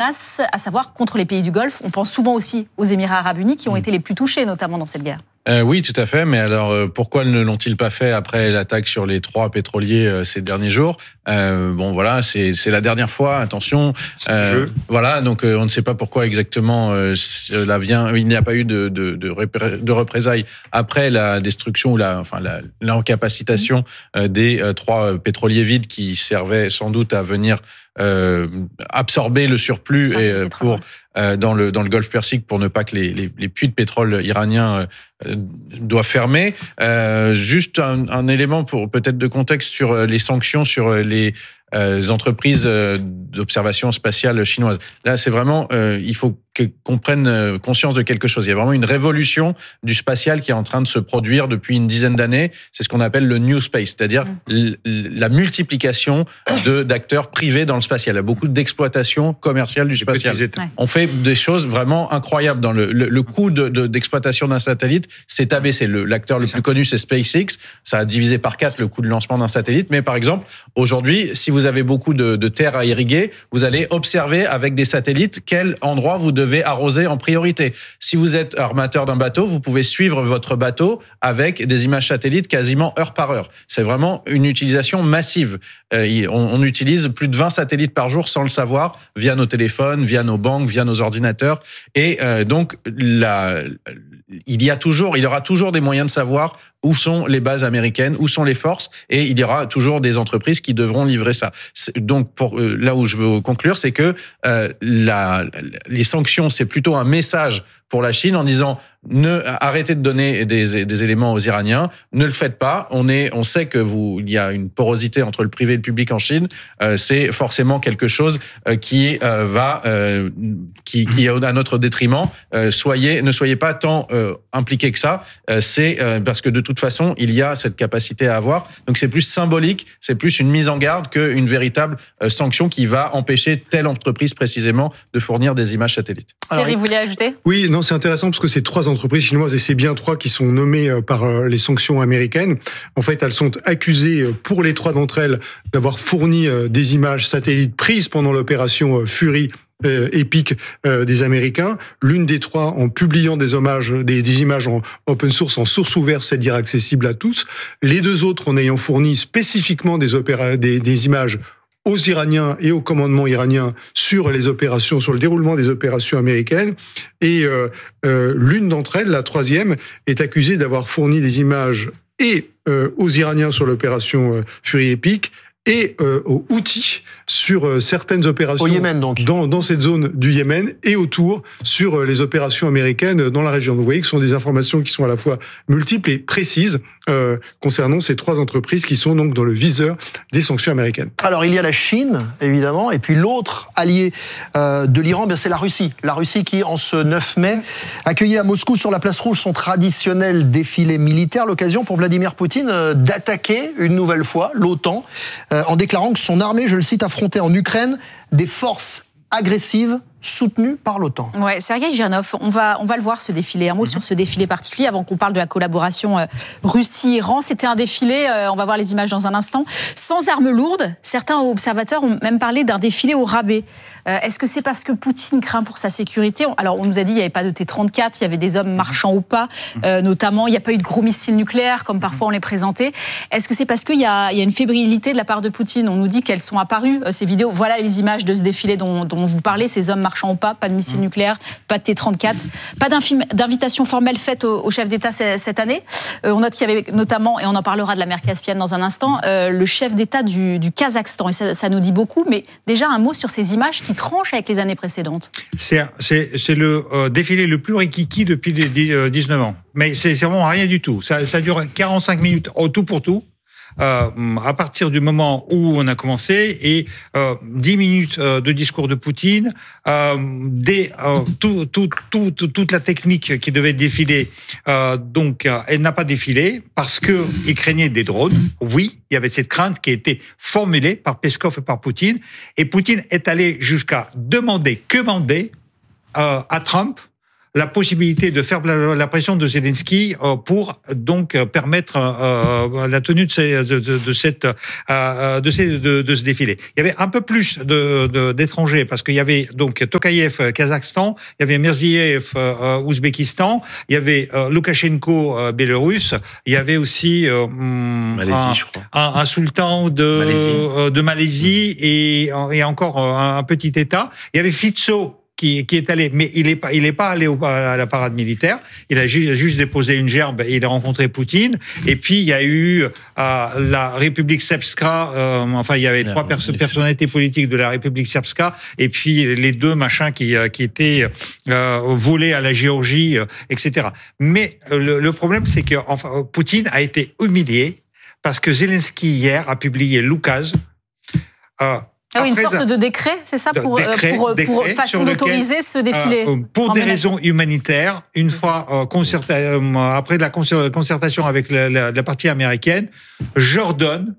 menace, à savoir contre les pays du Golfe. On pense souvent aussi aux Émirats arabes unis qui ont été les plus touchés, notamment dans cette guerre. Oui, tout à fait. Mais alors, pourquoi ne l'ont-ils pas fait après l'attaque sur les 3 pétroliers ces derniers jours ? Bon, voilà, c'est la dernière fois. Attention. Voilà, donc on ne sait pas pourquoi exactement cela vient. Il n'y a pas eu de représailles après la destruction ou l'incapacitation des 3 pétroliers vides qui servaient sans doute à venir absorber le surplus dans le Golfe Persique pour ne pas que les puits de pétrole iraniens doivent fermer. Juste un élément peut-être de contexte sur les sanctions sur les entreprises d'observation spatiale chinoises. Là, c'est vraiment, il faut qu'on prenne conscience de quelque chose. Il y a vraiment une révolution du spatial qui est en train de se produire depuis une dizaine d'années. C'est ce qu'on appelle le New Space, c'est-à-dire la multiplication d'acteurs privés dans le spatial. Il y a beaucoup d'exploitation commerciale du spatial. On fait des choses vraiment incroyables. Dans le coût d'exploitation d'un satellite s'est abaissé. L'acteur le plus connu, c'est SpaceX. Ça a divisé par 4 le coût de lancement d'un satellite. Mais par exemple, aujourd'hui, si vous avez beaucoup de terres à irriguer, vous allez observer avec des satellites quel endroit vous devez arroser en priorité. Si vous êtes armateur d'un bateau, vous pouvez suivre votre bateau avec des images satellites quasiment heure par heure. C'est vraiment une utilisation massive. On utilise plus de 20 satellites par jour sans le savoir, via nos téléphones, via nos banques, via nos ordinateurs. Et donc, il y aura toujours des moyens de savoir où sont les bases américaines, où sont les forces, et il y aura toujours des entreprises qui devront livrer ça. Donc, là où je veux conclure, c'est que les sanctions, c'est plutôt un message pour la Chine en disant arrêtez de donner des éléments aux Iraniens, ne le faites pas. On sait il y a une porosité entre le privé et le public en Chine. C'est forcément quelque chose qui est à notre détriment. Ne soyez pas tant impliqués que ça. C'est parce que de toute façon, il y a cette capacité à avoir. Donc c'est plus symbolique, c'est plus une mise en garde qu'une véritable sanction qui va empêcher telle entreprise précisément de fournir des images satellites. Thierry, vous voulez ajouter ? Oui, non, c'est intéressant parce que c'est 3 entreprises chinoises et c'est bien 3 qui sont nommées par les sanctions américaines. En fait, elles sont accusées pour les 3 d'entre elles d'avoir fourni des images satellites prises pendant l'opération Fury épique des Américains. L'une des 3 en publiant des images en open source, en source ouverte, c'est-à-dire accessible à tous. Les 2 autres en ayant fourni spécifiquement des images aux Iraniens et au commandement iranien sur le déroulement des opérations américaines. Et l'une d'entre elles, la 3e, est accusée d'avoir fourni des images aux Iraniens sur l'opération Fury Epic et aux Houthis sur certaines opérations au Yémen, donc. Dans cette zone du Yémen et autour sur les opérations américaines dans la région. Donc, vous voyez que ce sont des informations qui sont à la fois multiples et précises concernant ces 3 entreprises qui sont donc dans le viseur des sanctions américaines. Alors, il y a la Chine, évidemment, et puis l'autre allié de l'Iran, c'est la Russie. La Russie qui, en ce 9 mai, accueillait à Moscou sur la place rouge son traditionnel défilé militaire, l'occasion pour Vladimir Poutine d'attaquer une nouvelle fois l'OTAN, en déclarant que son armée, je le cite, affrontait en Ukraine des forces agressives soutenues par l'OTAN. Ouais, Sergueï Girnov, on va le voir ce défilé. Un mot sur ce défilé particulier avant qu'on parle de la collaboration Russie-Iran. C'était un défilé, on va voir les images dans un instant, sans armes lourdes. Certains observateurs ont même parlé d'un défilé au rabais. Est-ce que c'est parce que Poutine craint pour sa sécurité ? Alors, on nous a dit qu'il n'y avait pas de T-34, il y avait des hommes marchant au pas, notamment. Il n'y a pas eu de gros missiles nucléaires, comme parfois on les présentait. Est-ce que c'est parce qu'il y a une fébrilité de la part de Poutine ? On nous dit qu'elles sont apparues, ces vidéos. Voilà les images de ce défilé dont vous parlez, ces hommes marchant au pas, pas de missiles nucléaires, pas de T-34, pas d'invitation formelle faite au chef d'État cette année. On note qu'il y avait notamment, et on en parlera de la mer Caspienne dans un instant, le chef d'État du Kazakhstan. Et ça nous dit beaucoup, mais déjà un mot sur ces images qui tranchent avec les années précédentes. C'est le défilé le plus rikiki depuis les 19 ans. Mais c'est vraiment rien du tout. Ça dure 45 minutes au tout pour tout. À partir du moment où on a commencé et 10 minutes de discours de Poutine, toute la technique qui devait défiler, donc elle n'a pas défilé parce que il craignait des drones. Oui, il y avait cette crainte qui a été formulée par Peskov et par Poutine, et Poutine est allé jusqu'à commander à Trump la possibilité de faire la pression de Zelensky pour donc permettre la tenue de ce défilé. Il y avait un peu plus d'étrangers parce qu'il y avait donc Tokayev, Kazakhstan, il y avait Mirziev, Ouzbékistan, il y avait Loukachenko, Bélarus, il y avait aussi Malaisie, je crois. un sultan de Malaisie et encore un petit État. Il y avait Fico qui est allé, mais il est pas allé à la parade militaire. Il a juste déposé une gerbe et il a rencontré Poutine. Et puis il y a eu la République Srpska. Enfin, il y avait trois personnalités politiques de la République Srpska. Et puis les deux machins qui étaient volés à la Géorgie, etc. Mais le problème, c'est que Poutine a été humilié parce que Zelensky hier a publié l'oukaz. Ah oui, une sorte de décret, c'est ça, pour façon d'autoriser ce défilé. Pour des raisons humanitaires, une fois après la concertation avec la partie américaine, j'ordonne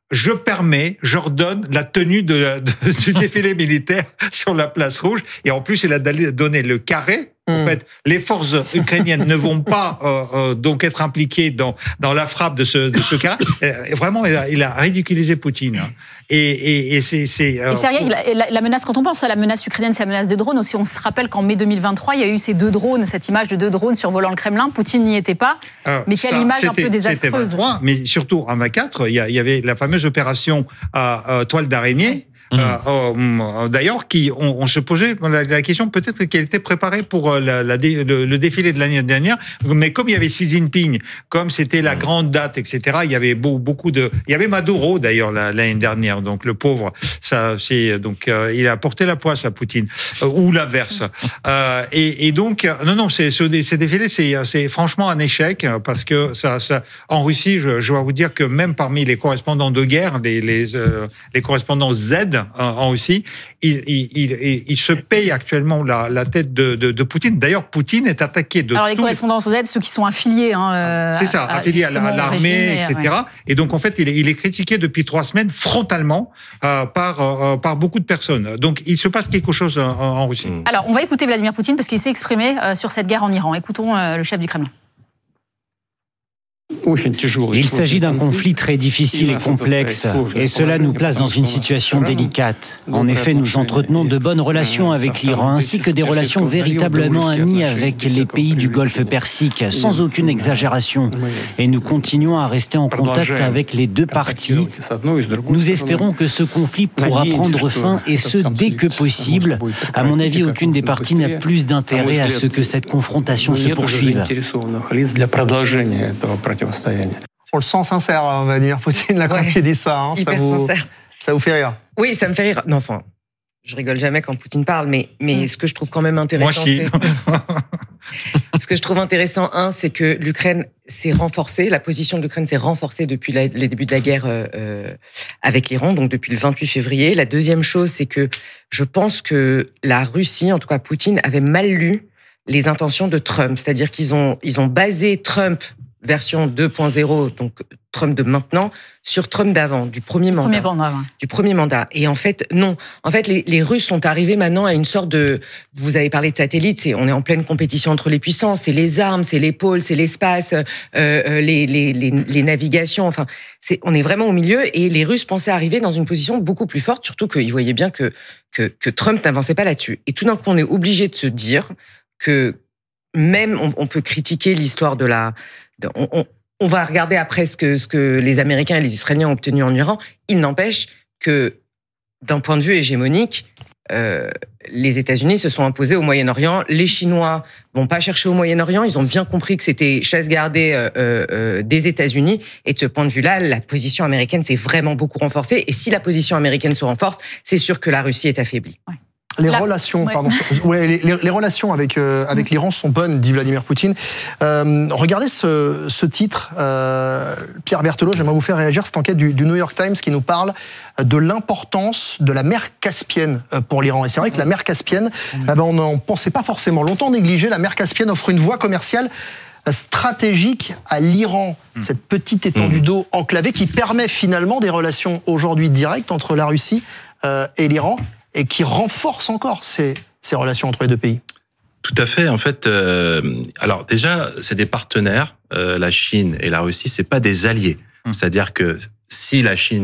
la tenue du défilé militaire sur la place rouge. Et en plus, il a donné le carré. En fait, les forces ukrainiennes ne vont pas donc être impliquées dans la frappe de ce carré. Vraiment, il a ridiculisé Poutine. Et c'est Sergueï, la menace, quand on pense à la menace ukrainienne, c'est la menace des drones aussi. On se rappelle qu'en mai 2023, il y a eu ces deux drones, cette image de deux drones survolant le Kremlin. Poutine n'y était pas. Mais quelle image un peu désastreuse. C'était 23, mais surtout en 24, il y avait la fameuse opération Toile d'araignée. D'ailleurs, on se posait la question peut-être qu'elle était préparée pour le défilé de l'année dernière, mais comme il y avait Xi Jinping, comme c'était la grande date, etc. Il y avait il y avait Maduro d'ailleurs l'année dernière, donc le pauvre, il a porté la poisse à Poutine ou l'inverse. Et donc non, ces défilés, c'est franchement un échec parce que ça en Russie, je dois vous dire que même parmi les correspondants de guerre, les correspondants Z en Russie, il se paye actuellement la tête de Poutine. D'ailleurs, Poutine est attaqué de Alors les correspondants Z, ceux qui sont affiliés, c'est ça, affiliés à l'armée, etc. Ouais. Et donc en fait, il est critiqué depuis 3 semaines frontalement par beaucoup de personnes. Donc il se passe quelque chose en Russie. Alors on va écouter Vladimir Poutine parce qu'il s'est exprimé sur cette guerre en Iran. Écoutons le chef du Kremlin. Il s'agit d'un conflit très difficile et complexe, et cela nous place dans une situation délicate. En effet, nous entretenons de bonnes relations avec l'Iran, ainsi que des relations véritablement amies avec les pays du Golfe Persique, sans aucune exagération. Et nous continuons à rester en contact avec les deux parties. Nous espérons que ce conflit pourra prendre fin, et ce, dès que possible. À mon avis, aucune des parties n'a plus d'intérêt à ce que cette confrontation se poursuive. On le sent sincère, Vladimir Poutine, là, quand il dit ça. Hein, hyper sincère. Ça vous fait rire? Oui, ça me fait rire. Non, enfin, je rigole jamais quand Poutine parle, mais ce que je trouve quand même intéressant, ce que je trouve intéressant, c'est que l'Ukraine s'est renforcée, la position de l'Ukraine s'est renforcée depuis les débuts de la guerre avec l'Iran, donc depuis le 28 février. La deuxième chose, c'est que je pense que la Russie, en tout cas Poutine, avait mal lu les intentions de Trump. C'est-à-dire qu'ils ont basé Trump version 2.0, donc Trump de maintenant, sur Trump d'avant, du premier mandat. Du premier mandat. Et en fait, non. En fait, les Russes sont arrivés maintenant à une sorte de... Vous avez parlé de satellites, on est en pleine compétition entre les puissances, c'est les armes, c'est les pôles, c'est l'espace, les navigations, enfin, on est vraiment au milieu, et les Russes pensaient arriver dans une position beaucoup plus forte, surtout qu'ils voyaient bien que Trump n'avançait pas là-dessus. Et tout d'un coup, on est obligé de se dire que même on peut critiquer l'histoire de la... On va regarder après ce que les Américains et les Israéliens ont obtenu en Iran. Il n'empêche que, d'un point de vue hégémonique, les États-Unis se sont imposés au Moyen-Orient. Les Chinois vont pas chercher au Moyen-Orient. Ils ont bien compris que c'était chasse gardée des États-Unis. Et de ce point de vue-là, la position américaine s'est vraiment beaucoup renforcée. Et si la position américaine se renforce, c'est sûr que la Russie est affaiblie. Ouais. Les relations avec l'Iran sont bonnes, dit Vladimir Poutine. Regardez ce titre, Pierre Berthelot, j'aimerais vous faire réagir, cette enquête du New York Times qui nous parle de l'importance de la mer Caspienne pour l'Iran. Et c'est vrai que la mer Caspienne, on n'en pensait pas forcément longtemps négligée. La mer Caspienne offre une voie commerciale stratégique à l'Iran, cette petite étendue d'eau enclavée qui permet finalement des relations aujourd'hui directes entre la Russie et l'Iran, et qui renforce encore ces relations entre les deux pays. Tout à fait. En fait, alors déjà, c'est des partenaires. La Chine et la Russie, c'est pas des alliés. C'est-à-dire que si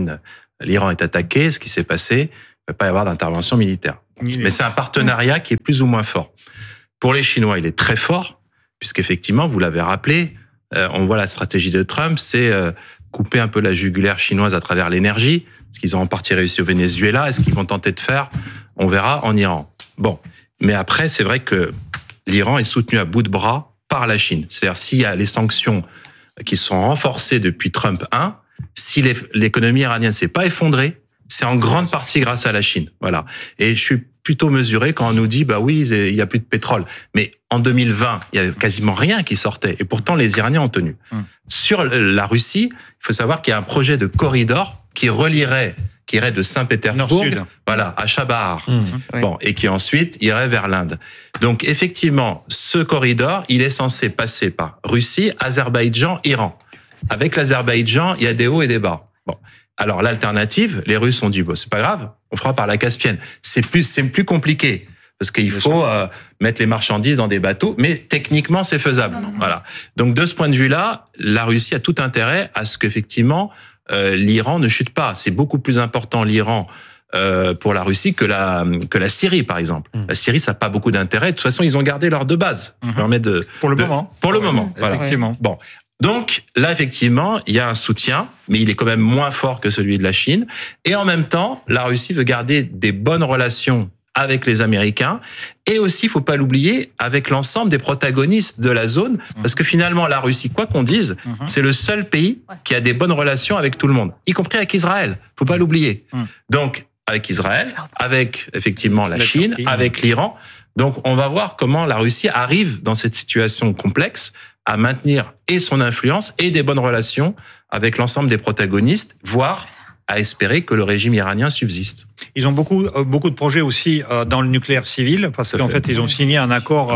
l'Iran est attaqué, ce qui s'est passé, il ne peut pas y avoir d'intervention militaire. Mais c'est un partenariat qui est plus ou moins fort. Pour les Chinois, il est très fort, puisqu'effectivement, vous l'avez rappelé, on voit la stratégie de Trump, c'est couper un peu la jugulaire chinoise à travers l'énergie, ce qu'ils ont en partie réussi au Venezuela, et ce qu'ils vont tenter de faire, on verra en Iran. Bon, mais après, c'est vrai que l'Iran est soutenu à bout de bras par la Chine. C'est-à-dire, s'il y a les sanctions qui sont renforcées depuis Trump 1, si l'économie iranienne s'est pas effondrée, c'est en grande partie grâce à la Chine. Voilà. Et je suis plutôt mesuré quand on nous dit, bah oui, il y a plus de pétrole. Mais en 2020, il y avait quasiment rien qui sortait. Et pourtant, les Iraniens ont tenu. Sur la Russie, il faut savoir qu'il y a un projet de corridor qui irait de Saint-Pétersbourg, voilà, à Chabahar. Bon, et qui ensuite irait vers l'Inde. Donc, effectivement, ce corridor, il est censé passer par Russie, Azerbaïdjan, Iran. Avec l'Azerbaïdjan, il y a des hauts et des bas. Bon. Alors, l'alternative, les Russes ont dit, bon, c'est pas grave, on fera par la Caspienne. C'est plus compliqué. Parce qu'il faut mettre les marchandises dans des bateaux, mais techniquement, c'est faisable. Voilà. Donc, de ce point de vue-là, la Russie a tout intérêt à ce qu'effectivement, l'Iran ne chute pas. C'est beaucoup plus important, l'Iran, pour la Russie que la Syrie, par exemple. La Syrie, ça n'a pas beaucoup d'intérêt. De toute façon, ils ont gardé leur de base. Pour le moment. Pour le moment, voilà. Effectivement. Bon. Donc, là, effectivement, il y a un soutien, mais il est quand même moins fort que celui de la Chine. Et en même temps, la Russie veut garder des bonnes relations avec les Américains et aussi, il faut pas l'oublier, avec l'ensemble des protagonistes de la zone, parce que finalement, la Russie, quoi qu'on dise, c'est le seul pays qui a des bonnes relations avec tout le monde, y compris avec Israël. Faut pas l'oublier. Donc, avec Israël, avec effectivement la Chine, Turquie, avec l'Iran. Donc, on va voir comment la Russie arrive dans cette situation complexe à maintenir et son influence et des bonnes relations avec l'ensemble des protagonistes, voire à espérer que le régime iranien subsiste. Ils ont beaucoup de projets aussi dans le nucleaire civil, parce qu'en fait, ils ont signé un accord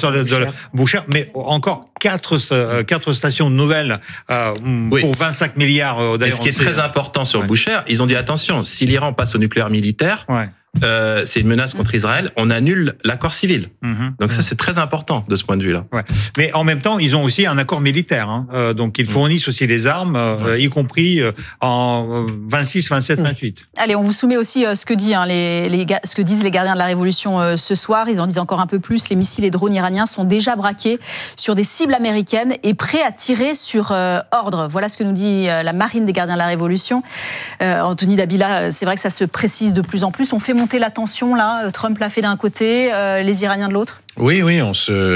de Boucher, mais encore quatre stations nouvelles pour 25 milliards. Et ce qui est très important sur Boucher, ils ont dit attention, si l'Iran passe au nucléaire militaire, c'est une menace contre Israël, on annule l'accord civil. Donc ça, c'est très important de ce point de vue-là. Mais en même temps, ils ont aussi un accord militaire. Donc ils fournissent aussi des armes, y compris en 26, 27, 28. Allez, on vous soumet aussi ce que disent les gardiens de la Révolution ce soir. Ils en disent encore un peu plus. Les missiles et drones iraniens sont déjà braqués sur des cibles américaines et prêts à tirer sur ordre. Voilà ce que nous dit la marine des gardiens de la Révolution. Anthony Dabila, c'est vrai que ça se précise de plus en plus. On fait monter la tension, là. Trump l'a fait d'un côté, les Iraniens de l'autre. Oui, on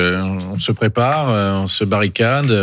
se prépare, on se barricade,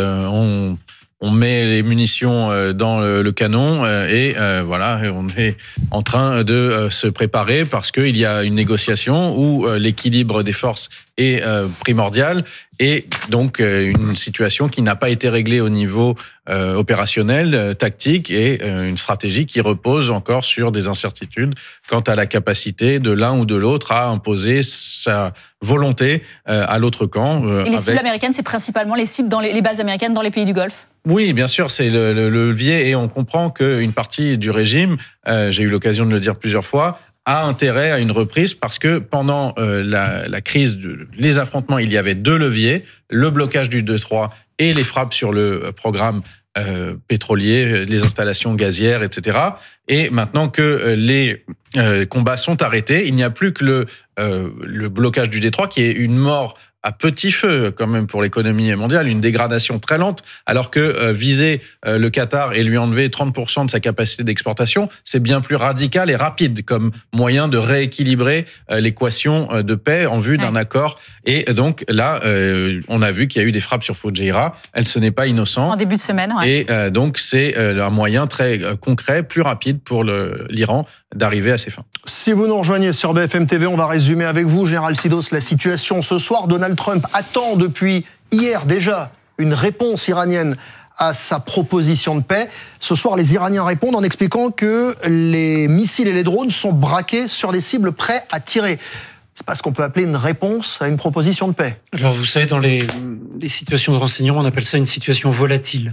on met les munitions dans le canon et voilà, on est en train de se préparer parce qu'il y a une négociation où l'équilibre des forces est primordial et donc une situation qui n'a pas été réglée au niveau opérationnel, tactique et une stratégie qui repose encore sur des incertitudes quant à la capacité de l'un ou de l'autre à imposer sa volonté à l'autre camp. Et les cibles américaines, c'est principalement les cibles dans les bases américaines dans les pays du Golfe? Oui, bien sûr, c'est le levier et on comprend qu'une partie du régime, j'ai eu l'occasion de le dire plusieurs fois, a intérêt à une reprise parce que pendant la crise, les affrontements, il y avait deux leviers, le blocage du Détroit et les frappes sur le programme pétrolier, les installations gazières, etc. Et maintenant que les combats sont arrêtés, il n'y a plus que le blocage du Détroit qui est une mort à petit feu quand même pour l'économie mondiale, une dégradation très lente, alors que viser le Qatar et lui enlever 30% de sa capacité d'exportation, c'est bien plus radical et rapide comme moyen de rééquilibrer l'équation de paix en vue d'un accord. Et donc là, on a vu qu'il y a eu des frappes sur Fujairah, ce n'est pas innocent. En début de semaine, Et donc c'est un moyen très concret, plus rapide pour l'Iran d'arriver à ses fins. Si vous nous rejoignez sur BFM TV, on va résumer avec vous, Général Sidos, la situation ce soir. Donald Trump attend depuis hier déjà une réponse iranienne à sa proposition de paix. Ce soir, les Iraniens répondent en expliquant que les missiles et les drones sont braqués sur des cibles prêts à tirer. C'est pas ce qu'on peut appeler une réponse à une proposition de paix. Alors vous savez, dans les situations de renseignement, on appelle ça une situation volatile.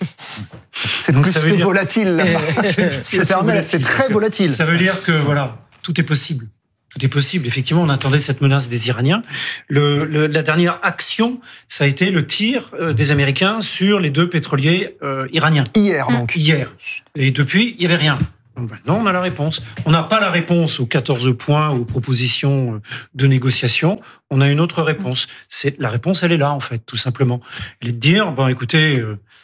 C'est donc plus que volatile. C'est très volatile. Ça veut dire que voilà, tout est possible. Tout est possible. Effectivement, on attendait cette menace des Iraniens. La dernière action, ça a été le tir des Américains sur les 2 pétroliers iraniens. Hier, donc. Hier. Et depuis, il n'y avait rien. Donc maintenant, on a la réponse. On n'a pas la réponse aux 14 points, aux propositions de négociation. On a une autre réponse. La réponse, elle est là, en fait, tout simplement. Elle est de dire, écoutez...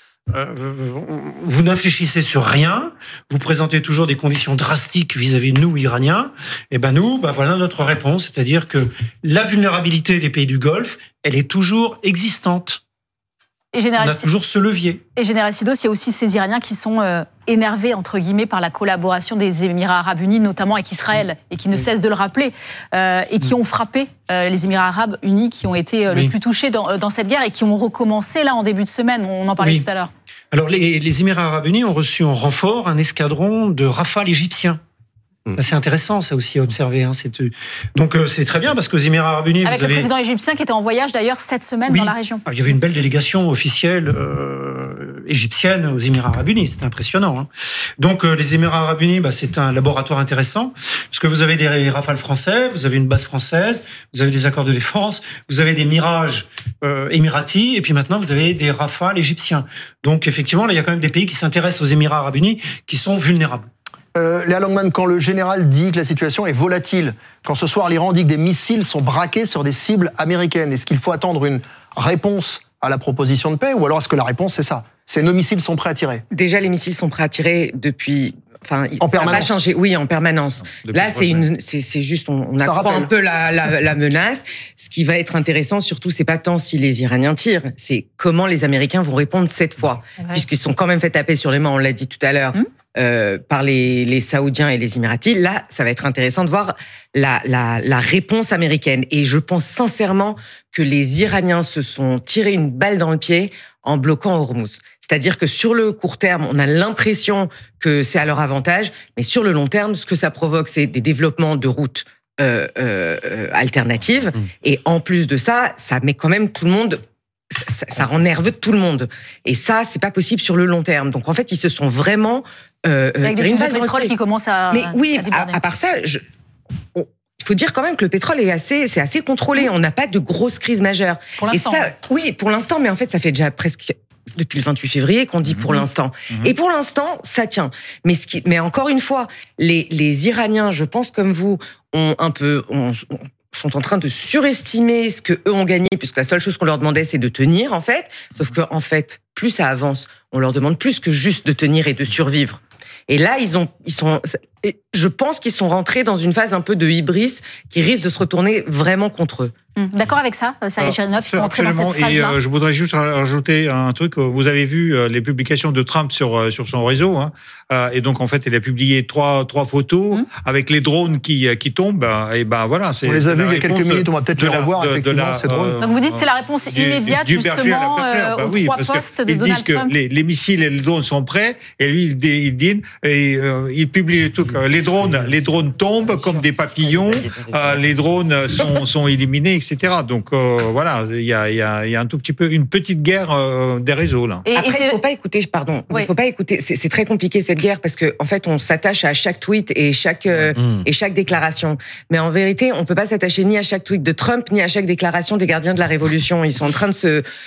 vous n'infléchissez sur rien, vous présentez toujours des conditions drastiques vis-à-vis de nous, Iraniens, et nous, voilà notre réponse, c'est-à-dire que la vulnérabilité des pays du Golfe, elle est toujours existante. Et on a toujours ce levier. Et Général Sidos, il y a aussi ces Iraniens qui sont énervés, entre guillemets, par la collaboration des Émirats Arabes Unis, notamment avec Israël, et qui ne cessent de le rappeler, et qui ont frappé les Émirats Arabes Unis, qui ont été le plus touchés dans cette guerre, et qui ont recommencé là en début de semaine. On en parlait tout à l'heure. Alors, les Émirats Arabes Unis ont reçu en renfort un escadron de Rafale égyptiens. C'est intéressant, ça aussi, à observer. Donc, c'est très bien, parce qu'aux Émirats Arabes Unis... Avec le président égyptien qui était en voyage, d'ailleurs, cette semaine dans la région. Il y avait une belle délégation officielle égyptienne aux Émirats Arabes Unis. C'était impressionnant. Donc, les Émirats Arabes Unis, c'est un laboratoire intéressant, parce que vous avez des Rafales français, vous avez une base française, vous avez des accords de défense, vous avez des Mirages émiratis, et puis maintenant, vous avez des Rafales égyptiens. Donc, effectivement, là, il y a quand même des pays qui s'intéressent aux Émirats Arabes Unis, qui sont vulnérables. Léa Langman, quand le général dit que la situation est volatile, quand ce soir l'Iran dit que des missiles sont braqués sur des cibles américaines, est-ce qu'il faut attendre une réponse à la proposition de paix, ou alors est-ce que la réponse c'est ça, c'est nos missiles sont prêts à tirer? Déjà, les missiles sont prêts à tirer depuis... en permanence. Ça va changer. Oui, en permanence. Là, c'est juste, on accroît un peu la menace. Ce qui va être intéressant, surtout, c'est pas tant si les Iraniens tirent, c'est comment les Américains vont répondre cette fois, puisqu'ils sont quand même fait taper sur les mains. On l'a dit tout à l'heure. Par les Saoudiens et les Émiratis. Là, ça va être intéressant de voir la réponse américaine. Et je pense sincèrement que les Iraniens se sont tirés une balle dans le pied en bloquant Hormuz. C'est-à-dire que sur le court terme, on a l'impression que c'est à leur avantage, mais sur le long terme, ce que ça provoque, c'est des développements de routes alternatives. Et en plus de ça, ça met quand même tout le monde... Ça rend nerveux tout le monde. Et ça, c'est pas possible sur le long terme. Donc, en fait, ils se sont vraiment... avec des puits de pétrole qui commencent à... Mais oui, à part ça, il faut dire quand même que le pétrole c'est assez contrôlé. On n'a pas de grosse crise majeure. Pour l'instant. Et ça, oui, pour l'instant, mais en fait, ça fait déjà presque... depuis le 28 février qu'on dit pour l'instant. Et pour l'instant, ça tient. Mais encore une fois, les Iraniens, je pense comme vous, sont en train de surestimer ce que eux ont gagné, puisque la seule chose qu'on leur demandait, c'est de tenir, en fait. Sauf que, en fait, plus ça avance, on leur demande plus que juste de tenir et de survivre. Et là, je pense qu'ils sont rentrés dans une phase un peu de hybris qui risque de se retourner vraiment contre eux. D'accord avec ça, Sergei Chernov, ils sont entrés dans cette phase-là. Et je voudrais juste rajouter un truc. Vous avez vu les publications de Trump sur son réseau, et donc en fait, il a publié trois photos avec les drones qui tombent. Et voilà, on les a vus il y a quelques minutes. On va peut-être les revoir effectivement ces drones. Donc vous dites que c'est la réponse immédiate justement aux trois postes de Donald Trump. Ils disent que les missiles et les drones sont prêts, et lui il dit et il publie les trucs. Les drones tombent comme des papillons. Les drones sont éliminés, etc. Donc voilà, il y a un tout petit peu une petite guerre des réseaux là. Après, il faut pas écouter. Il faut pas écouter. C'est très compliqué cette guerre parce que en fait, on s'attache à chaque tweet et chaque déclaration. Mais en vérité, on peut pas s'attacher ni à chaque tweet de Trump ni à chaque déclaration des gardiens de la révolution. Ils sont en train de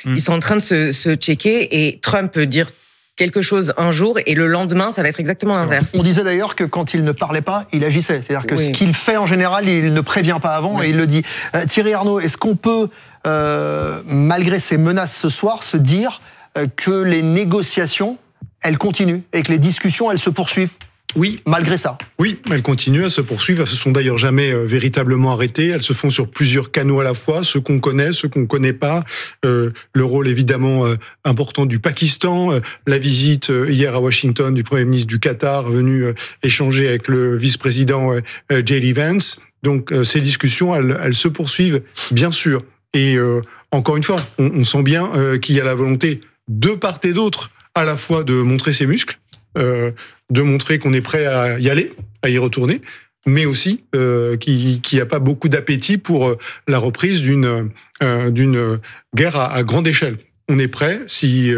se checker, et Trump peut dire quelque chose un jour et le lendemain, ça va être exactement l'inverse. On disait d'ailleurs que quand il ne parlait pas, il agissait. C'est-à-dire que ce qu'il fait en général, il ne prévient pas avant et il le dit. Thierry Arnaud, est-ce qu'on peut, malgré ces menaces ce soir, se dire que les négociations, elles continuent et que les discussions, elles se poursuivent? Oui, malgré ça. Oui, elles continuent à se poursuivre. Elles se sont d'ailleurs jamais véritablement arrêtées. Elles se font sur plusieurs canaux à la fois, ceux qu'on connaît, ceux qu'on ne connaît pas. Le rôle évidemment important du Pakistan, la visite hier à Washington du Premier ministre du Qatar venu échanger avec le vice-président J.D. Vance. Donc ces discussions, elles se poursuivent, bien sûr. Et encore une fois, on sent bien qu'il y a la volonté de part et d'autre à la fois de montrer ses muscles, de montrer qu'on est prêt à y aller, à y retourner, mais aussi qu'il n'y a pas beaucoup d'appétit pour la reprise d'une guerre à grande échelle. On est prêt si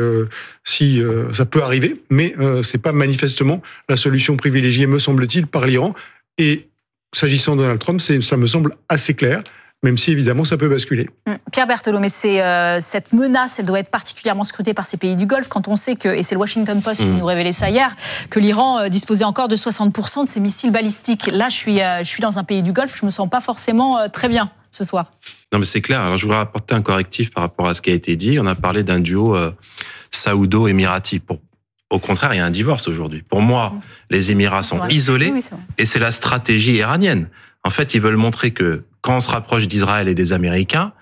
ça peut arriver, mais c'est pas manifestement la solution privilégiée, me semble-t-il, par l'Iran. Et s'agissant de Donald Trump, ça me semble assez clair. Même si, évidemment, ça peut basculer. Pierre Berthelot, mais cette menace, elle doit être particulièrement scrutée par ces pays du Golfe, quand on sait que, et c'est le Washington Post qui nous révélait ça hier, que l'Iran disposait encore de 60% de ses missiles balistiques. Là, je suis dans un pays du Golfe, je me sens pas forcément très bien ce soir. Non, mais c'est clair. Alors, je voudrais apporter un correctif par rapport à ce qui a été dit. On a parlé d'un duo saoudo-émirati. Au contraire, il y a un divorce aujourd'hui. Pour moi, les Émirats sont isolés, et c'est la stratégie iranienne. En fait, ils veulent montrer que quand on se rapproche d'Israël et des Américains,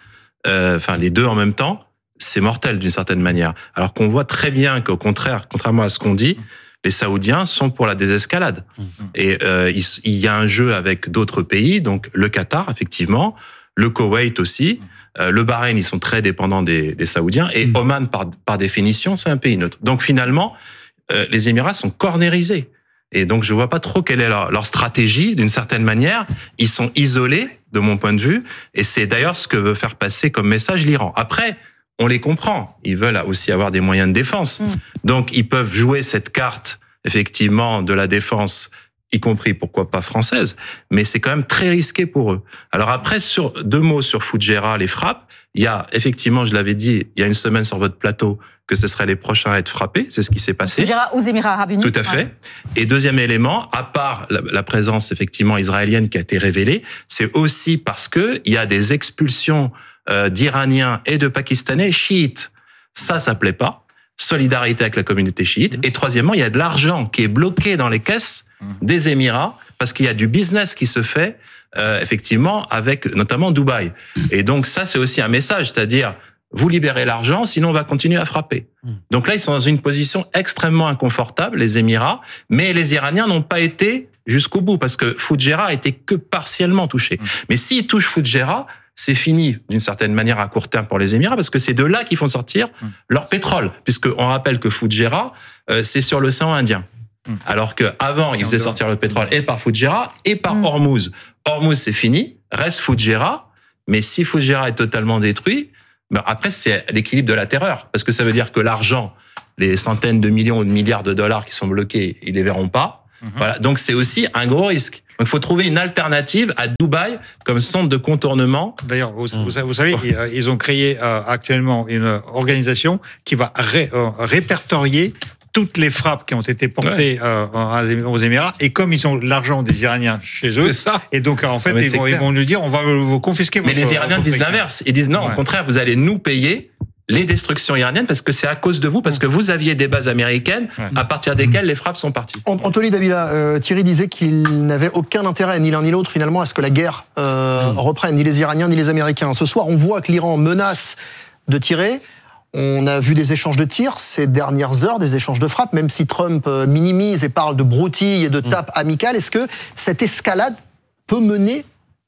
les deux en même temps, c'est mortel d'une certaine manière. Alors qu'on voit très bien qu'au contraire, contrairement à ce qu'on dit, les Saoudiens sont pour la désescalade. Et il y a un jeu avec d'autres pays, donc le Qatar, effectivement, le Koweït aussi, le Bahreïn, ils sont très dépendants des Saoudiens, et Oman, par définition, c'est un pays neutre. Donc finalement, les Émirats sont cornérisés. Et donc, je vois pas trop quelle est leur stratégie, d'une certaine manière. Ils sont isolés, de mon point de vue, et c'est d'ailleurs ce que veut faire passer comme message l'Iran. Après, on les comprend. Ils veulent aussi avoir des moyens de défense. Donc, ils peuvent jouer cette carte, effectivement, de la défense, y compris, pourquoi pas, française, mais c'est quand même très risqué pour eux. Alors après, deux mots sur Fujairah, les frappes. Il y a, effectivement, je l'avais dit, il y a une semaine sur votre plateau, que ce seraient les prochains à être frappés. C'est ce qui s'est passé. Fujairah aux Émirats Arabes Unis. Tout à fait. Et deuxième élément, à part la présence, effectivement, israélienne qui a été révélée, c'est aussi parce que il y a des expulsions d'Iraniens et de Pakistanais chiites. Ça plaît pas. Solidarité avec la communauté chiite. Et troisièmement, il y a de l'argent qui est bloqué dans les caisses des Émirats parce qu'il y a du business qui se fait effectivement avec notamment Dubaï. Et donc ça, c'est aussi un message, c'est-à-dire vous libérez l'argent, sinon on va continuer à frapper. Donc là, ils sont dans une position extrêmement inconfortable, les Émirats, mais les Iraniens n'ont pas été jusqu'au bout parce que Fujairah a été que partiellement touché. Mais s'ils touchent Fujairah, c'est fini d'une certaine manière à court terme pour les Émirats parce que c'est de là qu'ils font sortir leur pétrole, puisqu'on rappelle que Fujairah, c'est sur l'océan Indien. Alors qu'avant, ils faisaient sortir le pétrole et par Fujairah et par Hormuz. Hormuz, c'est fini, reste Fujairah, mais si Fujairah est totalement détruit, ben après, c'est l'équilibre de la terreur, parce que ça veut dire que l'argent, les centaines de millions ou de milliards de dollars qui sont bloqués, ils les verront pas. Voilà. Donc, c'est aussi un gros risque. Donc, il faut trouver une alternative à Dubaï comme centre de contournement. D'ailleurs, vous savez, ils ont créé actuellement une organisation qui va répertorier toutes les frappes qui ont été portées aux Émirats, et comme ils ont l'argent des Iraniens chez eux, et donc en fait ils vont nous dire on va vous confisquer. Mais les Iraniens disent l'inverse, ils disent non, au contraire, vous allez nous payer les destructions iraniennes parce que c'est à cause de vous, parce que vous aviez des bases américaines à partir desquelles les frappes sont parties. Anthony Davila, Thierry disait qu'il n'avait aucun intérêt, ni l'un ni l'autre finalement, à ce que la guerre reprenne, ni les Iraniens ni les Américains. Ce soir, on voit que l'Iran menace de tirer. On a vu des échanges de tirs ces dernières heures, des échanges de frappes, même si Trump minimise et parle de broutilles et de tapes amicales. Est-ce que cette escalade peut mener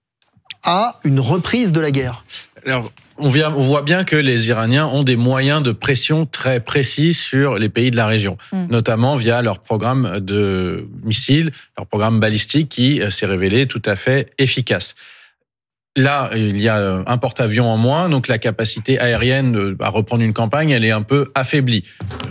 à une reprise de la guerre ? Alors, on voit bien que les Iraniens ont des moyens de pression très précis sur les pays de la région, notamment via leur programme de missiles, leur programme balistique qui s'est révélé tout à fait efficace. Là, il y a un porte-avions en moins, donc la capacité aérienne à reprendre une campagne, elle est un peu affaiblie.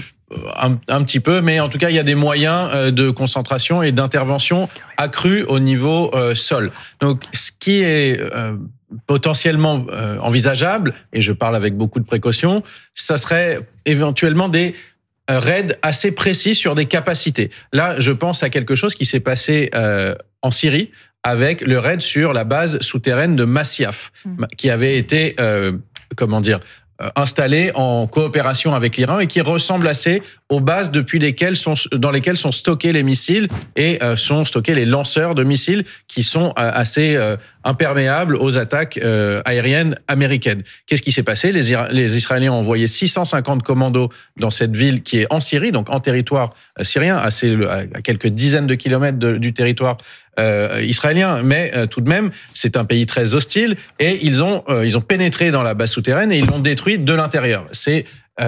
Un petit peu, mais en tout cas, il y a des moyens de concentration et d'intervention accrus au niveau sol. Donc, ce qui est potentiellement envisageable, et je parle avec beaucoup de précaution, ça serait éventuellement des raids assez précis sur des capacités. Là, je pense à quelque chose qui s'est passé en Syrie, avec le raid sur la base souterraine de Masyaf, qui avait été, installée en coopération avec l'Iran et qui ressemble assez aux bases dans lesquelles sont stockés les missiles et sont stockés les lanceurs de missiles qui sont assez imperméables aux attaques aériennes américaines. Qu'est-ce qui s'est passé ? Les Israéliens ont envoyé 650 commandos dans cette ville qui est en Syrie, donc en territoire syrien, à quelques dizaines de kilomètres du territoire israélien, mais tout de même, c'est un pays très hostile et ils ont pénétré dans la base souterraine et ils l'ont détruite de l'intérieur. C'est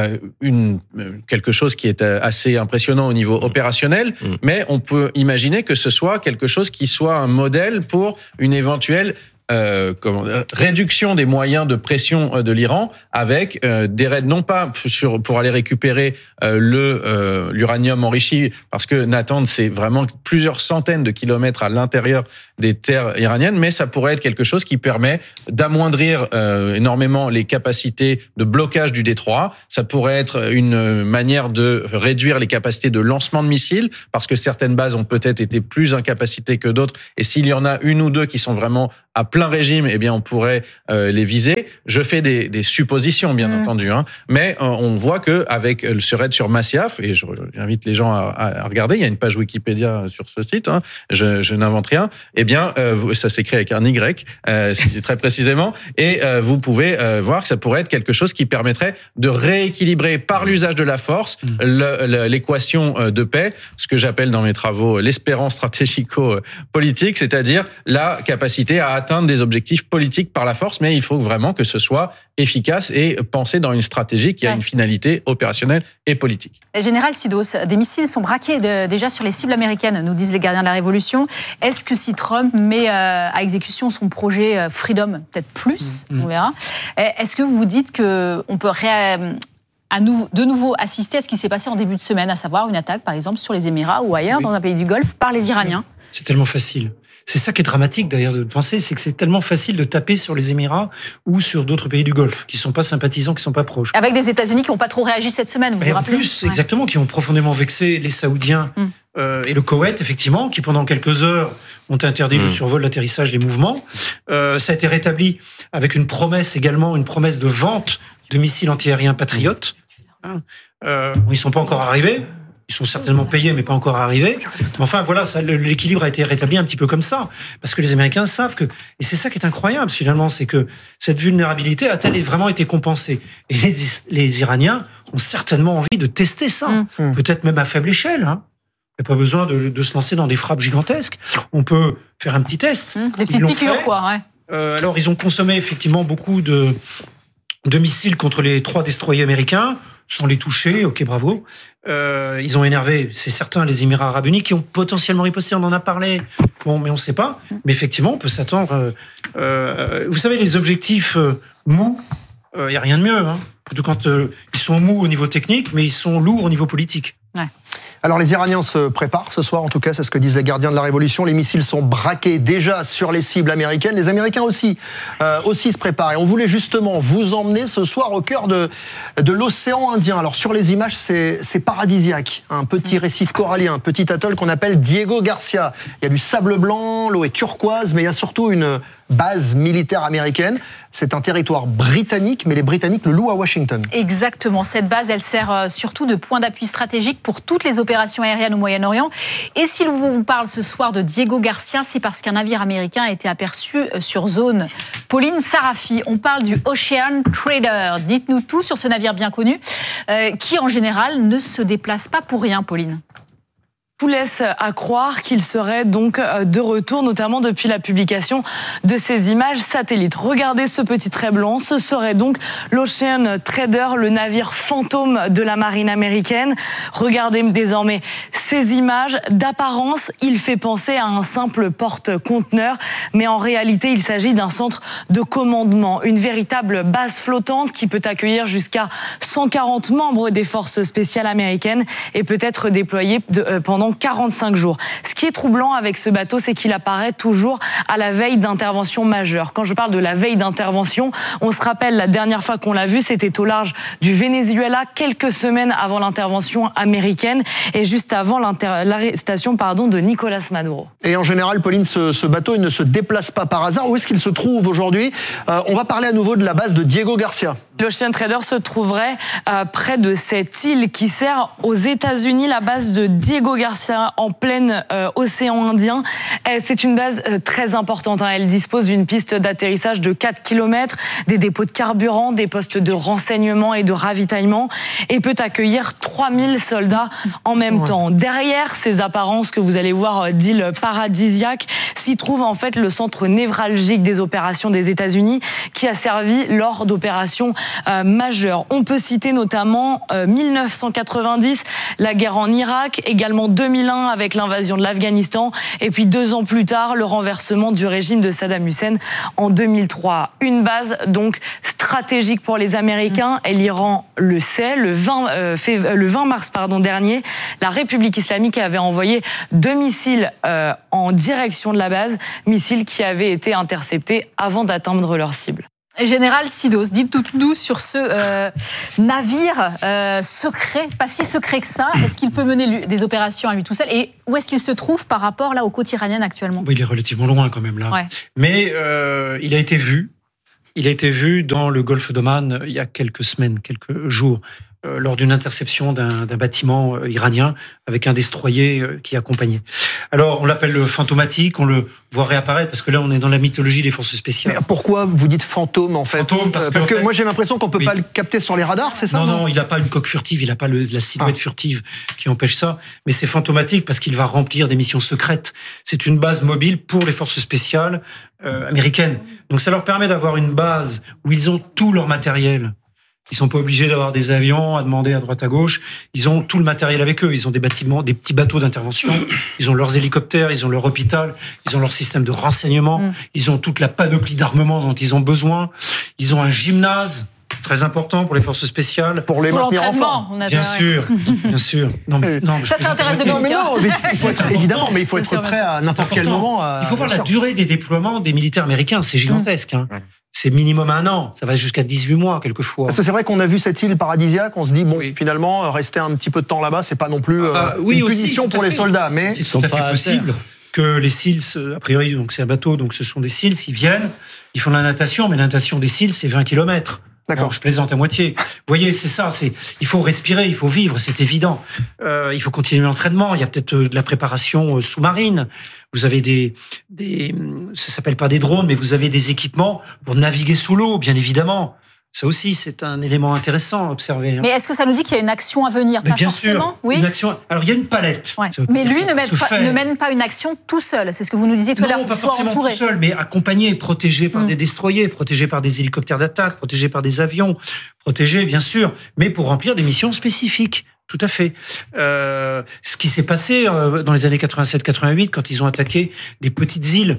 quelque chose qui est assez impressionnant au niveau opérationnel, mais on peut imaginer que ce soit quelque chose qui soit un modèle pour une éventuelle réduction des moyens de pression de l'Iran avec des raids non pas pour aller récupérer l'uranium enrichi, parce que Natanz, c'est vraiment plusieurs centaines de kilomètres à l'intérieur des terres iraniennes, mais ça pourrait être quelque chose qui permet d'amoindrir énormément les capacités de blocage du détroit. Ça pourrait être une manière de réduire les capacités de lancement de missiles, parce que certaines bases ont peut-être été plus incapacitées que d'autres, et s'il y en a une ou deux qui sont vraiment à plein régime, eh bien on pourrait les viser. Je fais des suppositions, bien entendu, hein, mais on voit que avec ce raid sur Masyaf, et j'invite les gens à regarder, il y a une page Wikipédia sur ce site, hein, je n'invente rien, eh bien ça s'écrit avec un Y, très précisément, et vous pouvez voir que ça pourrait être quelque chose qui permettrait de rééquilibrer par l'usage de la force l'équation de paix, ce que j'appelle dans mes travaux l'espérance stratégico-politique, c'est-à-dire la capacité à atteindre des objectifs politiques par la force, mais il faut vraiment que ce soit efficace et pensé dans une stratégie qui a une finalité opérationnelle et politique. Général Sidos, des missiles sont braqués déjà sur les cibles américaines, nous disent les gardiens de la Révolution. Est-ce que si Trump met à exécution son projet Freedom, peut-être plus, on verra, est-ce que vous vous dites qu'on peut de nouveau assister à ce qui s'est passé en début de semaine, à savoir une attaque, par exemple, sur les Émirats ou ailleurs, dans un pays du Golfe, par les Iraniens? C'est tellement facile. C'est ça qui est dramatique d'ailleurs de penser, c'est que c'est tellement facile de taper sur les Émirats ou sur d'autres pays du Golfe qui sont pas sympathisants, qui sont pas proches. Avec des États-Unis qui n'ont pas trop réagi cette semaine, vous vous rappelez ? En plus, exactement, qui ont profondément vexé les Saoudiens et le Koweït, effectivement, qui pendant quelques heures ont interdit le survol, l'atterrissage des mouvements. Ça a été rétabli avec une promesse également, une promesse de vente de missiles antiaériens patriotes. Ils sont pas encore arrivés. Ils sont certainement payés, mais pas encore arrivés. Mais enfin, voilà, l'équilibre a été rétabli un petit peu comme ça. Parce que les Américains savent que... Et c'est ça qui est incroyable, finalement, c'est que cette vulnérabilité a-t-elle vraiment été compensée? Et les Iraniens ont certainement envie de tester ça. Peut-être même à faible échelle. Hein. Il n'y a pas besoin de se lancer dans des frappes gigantesques. On peut faire un petit test. Des petites piqûres, quoi, ouais. Alors, ils ont consommé effectivement beaucoup de missiles contre les 3 destroyers américains, sans les toucher, ok, bravo. Ils ont énervé, c'est certain, les Émirats Arabes Unis qui ont potentiellement riposté, on en a parlé, bon, mais on ne sait pas. Mais effectivement, on peut s'attendre... vous savez, les objectifs mous, il n'y a rien de mieux. Hein. Quand ils sont mous au niveau technique, mais ils sont lourds au niveau politique. Ouais. Alors les Iraniens se préparent ce soir, en tout cas c'est ce que disent les gardiens de la Révolution. Les missiles sont braqués déjà sur les cibles américaines. Les Américains aussi se préparent. Et on voulait justement vous emmener ce soir au cœur de l'océan Indien. Alors sur les images, c'est paradisiaque. Un petit récif corallien, un petit atoll qu'on appelle Diego Garcia. Il y a du sable blanc, l'eau est turquoise, mais il y a surtout une base militaire américaine. C'est un territoire britannique, mais les Britanniques le louent à Washington. Exactement. Cette base, elle sert surtout de point d'appui stratégique pour toutes les opérations aériennes au Moyen-Orient. Et s'il vous parle ce soir de Diego Garcia, c'est parce qu'un navire américain a été aperçu sur zone. Pauline Sarafi, on parle du Ocean Trader. Dites-nous tout sur ce navire bien connu, qui en général ne se déplace pas pour rien, Pauline. Tout laisse à croire qu'il serait donc de retour, notamment depuis la publication de ces images satellites. Regardez ce petit trait blanc, ce serait donc l'Ocean Trader, le navire fantôme de la marine américaine. Regardez désormais ces images. D'apparence, il fait penser à un simple porte-conteneur, mais en réalité, il s'agit d'un centre de commandement, une véritable base flottante qui peut accueillir jusqu'à 140 membres des forces spéciales américaines et peut être déployé pendant 45 jours. Ce qui est troublant avec ce bateau, c'est qu'il apparaît toujours à la veille d'intervention majeure. Quand je parle de la veille d'intervention, on se rappelle la dernière fois qu'on l'a vu, c'était au large du Venezuela, quelques semaines avant l'intervention américaine et juste avant l'arrestation de Nicolas Maduro. Et en général, Pauline, ce bateau, il ne se déplace pas par hasard. Où est-ce qu'il se trouve aujourd'hui ? On va parler à nouveau de la base de Diego Garcia. L'Ocean Trader se trouverait près de cette île qui sert aux États-Unis, la base de Diego Garcia en plein océan Indien. C'est une base très importante. Elle dispose d'une piste d'atterrissage de 4 km, des dépôts de carburant, des postes de renseignement et de ravitaillement et peut accueillir 3000 soldats en même temps. Derrière ces apparences que vous allez voir d'îles paradisiaques, s'y trouve en fait le centre névralgique des opérations des États-Unis qui a servi lors d'opérations majeures. On peut citer notamment 1990, la guerre en Irak, également 2000 2001 avec l'invasion de l'Afghanistan et puis 2 ans plus tard, le renversement du régime de Saddam Hussein en 2003. Une base donc stratégique pour les Américains et l'Iran le sait. Le 20 mars dernier, la République islamique avait envoyé 2 missiles en direction de la base, missiles qui avaient été interceptés avant d'atteindre leur cible. Général Sidos, dites-nous sur ce navire secret, pas si secret que ça. Est-ce qu'il peut mener des opérations à lui tout seul? Et où est-ce qu'il se trouve par rapport là aux côtes iraniennes actuellement? Il est relativement loin quand même là. Ouais. Mais il a été vu. Il a été vu dans le golfe d'Oman il y a quelques semaines, quelques jours, lors d'une interception d'un bâtiment iranien avec un destroyer qui accompagnait. Alors, on l'appelle le fantomatique, on le voit réapparaître, parce que là, on est dans la mythologie des forces spéciales. Mais pourquoi vous dites fantôme, en fait? Fantôme, parce que moi, j'ai l'impression qu'on ne peut pas le capter sur les radars, c'est ça? Non, il n'a pas une coque furtive, il n'a pas la silhouette furtive qui empêche ça, mais c'est fantomatique parce qu'il va remplir des missions secrètes. C'est une base mobile pour les forces spéciales américaines. Donc, ça leur permet d'avoir une base où ils ont tout leur matériel. Ils sont pas obligés d'avoir des avions à demander à droite à gauche. Ils ont tout le matériel avec eux. Ils ont des bâtiments, des petits bateaux d'intervention. Ils ont leurs hélicoptères, ils ont leur hôpital, ils ont leur système de renseignement. Ils ont toute la panoplie d'armement dont ils ont besoin. Ils ont un gymnase très important pour les forces spéciales. Pour les maintenir en forme. Bien sûr. Non, ça intéresse de évidemment, mais il faut être prêt à n'importe quel moment. Il faut voir la durée des déploiements des militaires américains. C'est gigantesque. C'est minimum 1 an, ça va jusqu'à 18 mois quelquefois. Parce que c'est vrai qu'on a vu cette île paradisiaque, on se dit, finalement, rester un petit peu de temps là-bas, c'est pas non plus une punition pour les soldats. Mais c'est tout à fait possible que les SEALs, a priori, donc c'est un bateau, donc ce sont des SEALs qui viennent, ils font la natation, mais la natation des SEALs, c'est 20 km. D'accord. Alors, je plaisante à moitié. Vous voyez, c'est ça. Il faut respirer, il faut vivre, c'est évident. Il faut continuer l'entraînement. Il y a peut-être de la préparation sous-marine. Vous avez ça s'appelle pas des drones, mais vous avez des équipements pour naviguer sous l'eau, bien évidemment. Ça aussi, c'est un élément intéressant à observer. Mais est-ce que ça nous dit qu'il y a une action à venir? Pas bien forcément. Sûr, oui. Une action. Alors, il y a une palette. Ouais. Mais lui ne mène pas une action tout seul. C'est ce que vous nous disiez tout à l'heure. Non, pas forcément tout seul, mais accompagné, protégé par des destroyers, protégé par des hélicoptères d'attaque, protégé par des avions, protégé, bien sûr, mais pour remplir des missions spécifiques. Tout à fait. Ce qui s'est passé dans les années 87-88, quand ils ont attaqué des petites îles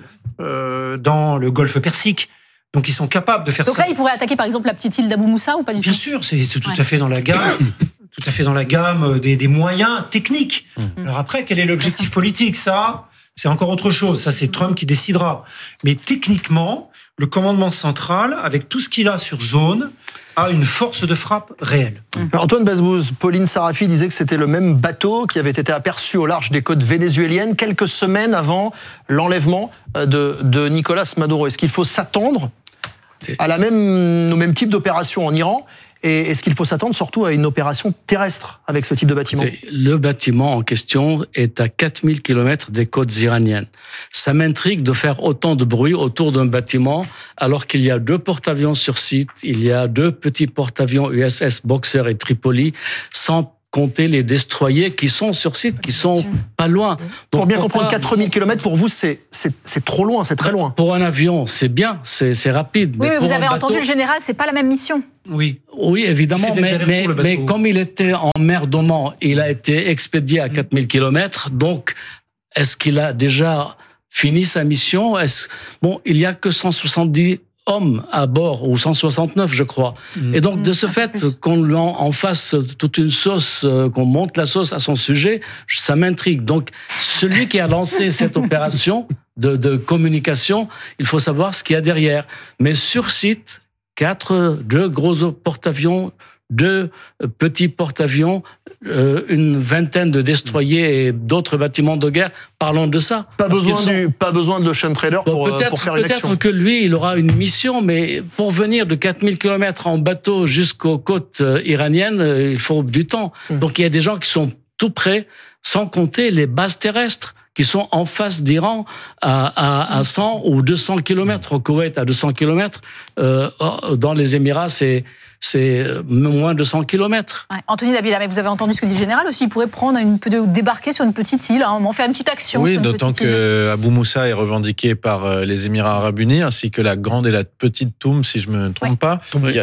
dans le golfe Persique. Donc ils sont capables de faire ça. Donc là, ils pourraient attaquer par exemple la petite île d'Abou Moussa ou pas du tout? Bien sûr, c'est tout à fait dans la gamme, tout à fait dans la gamme des moyens techniques. Alors après, quel est l'objectif politique? Ça, c'est encore autre chose. Ça, c'est Trump qui décidera. Mais techniquement, le commandement central, avec tout ce qu'il a sur zone, a une force de frappe réelle. Antoine Bazbouz, Pauline Sarafi disait que c'était le même bateau qui avait été aperçu au large des côtes vénézuéliennes quelques semaines avant l'enlèvement de Nicolas Maduro. Est-ce qu'il faut s'attendre à au même type d'opération en Iran? Et est-ce qu'il faut s'attendre surtout à une opération terrestre avec ce type de bâtiment? Le bâtiment en question est à 4000 km des côtes iraniennes. Ça m'intrigue de faire autant de bruit autour d'un bâtiment alors qu'il y a 2 porte-avions sur site, il y a 2 petits porte-avions USS Boxer et Tripoli, sans compter les destroyers qui sont sur site, qui sont pas loin. Donc pour bien comprendre, 4000 km, pour vous, c'est trop loin, c'est très loin. Pour un avion, c'est bien, c'est rapide. Oui, mais vous avez entendu le général, c'est pas la même mission. Oui, évidemment, mais comme il était en mer d'Oman, il a été expédié à 4000 km, donc est-ce qu'il a déjà fini sa mission? Il y a que 170 hommes à bord, ou 169, je crois. Et donc, de ce fait, qu'on lui en fasse toute une sauce, qu'on monte la sauce à son sujet, ça m'intrigue. Donc, celui qui a lancé cette opération de communication, il faut savoir ce qu'il y a derrière. Mais sur site, 2 gros porte-avions, 2 petits porte-avions, une vingtaine de destroyers et d'autres bâtiments de guerre. Parlons de ça. Pas besoin de l'Ocean Trader pour faire une action. Peut-être que lui, il aura une mission, mais pour venir de 4000 km en bateau jusqu'aux côtes iraniennes, il faut du temps. Donc il y a des gens qui sont tout près, sans compter les bases terrestres qui sont en face d'Iran à 100 ou 200 km. Au Koweït, à 200 km. Dans les Émirats, c'est c'est moins de 100 km. Ouais. Anthony Dabila, mais vous avez entendu ce que dit le général aussi, il pourrait débarquer sur une petite île, faire une petite action. Oui, d'autant que Abou Moussa est revendiqué par les Émirats Arabes Unis, ainsi que la grande et la petite Toum, si je ne me trompe pas. Oui.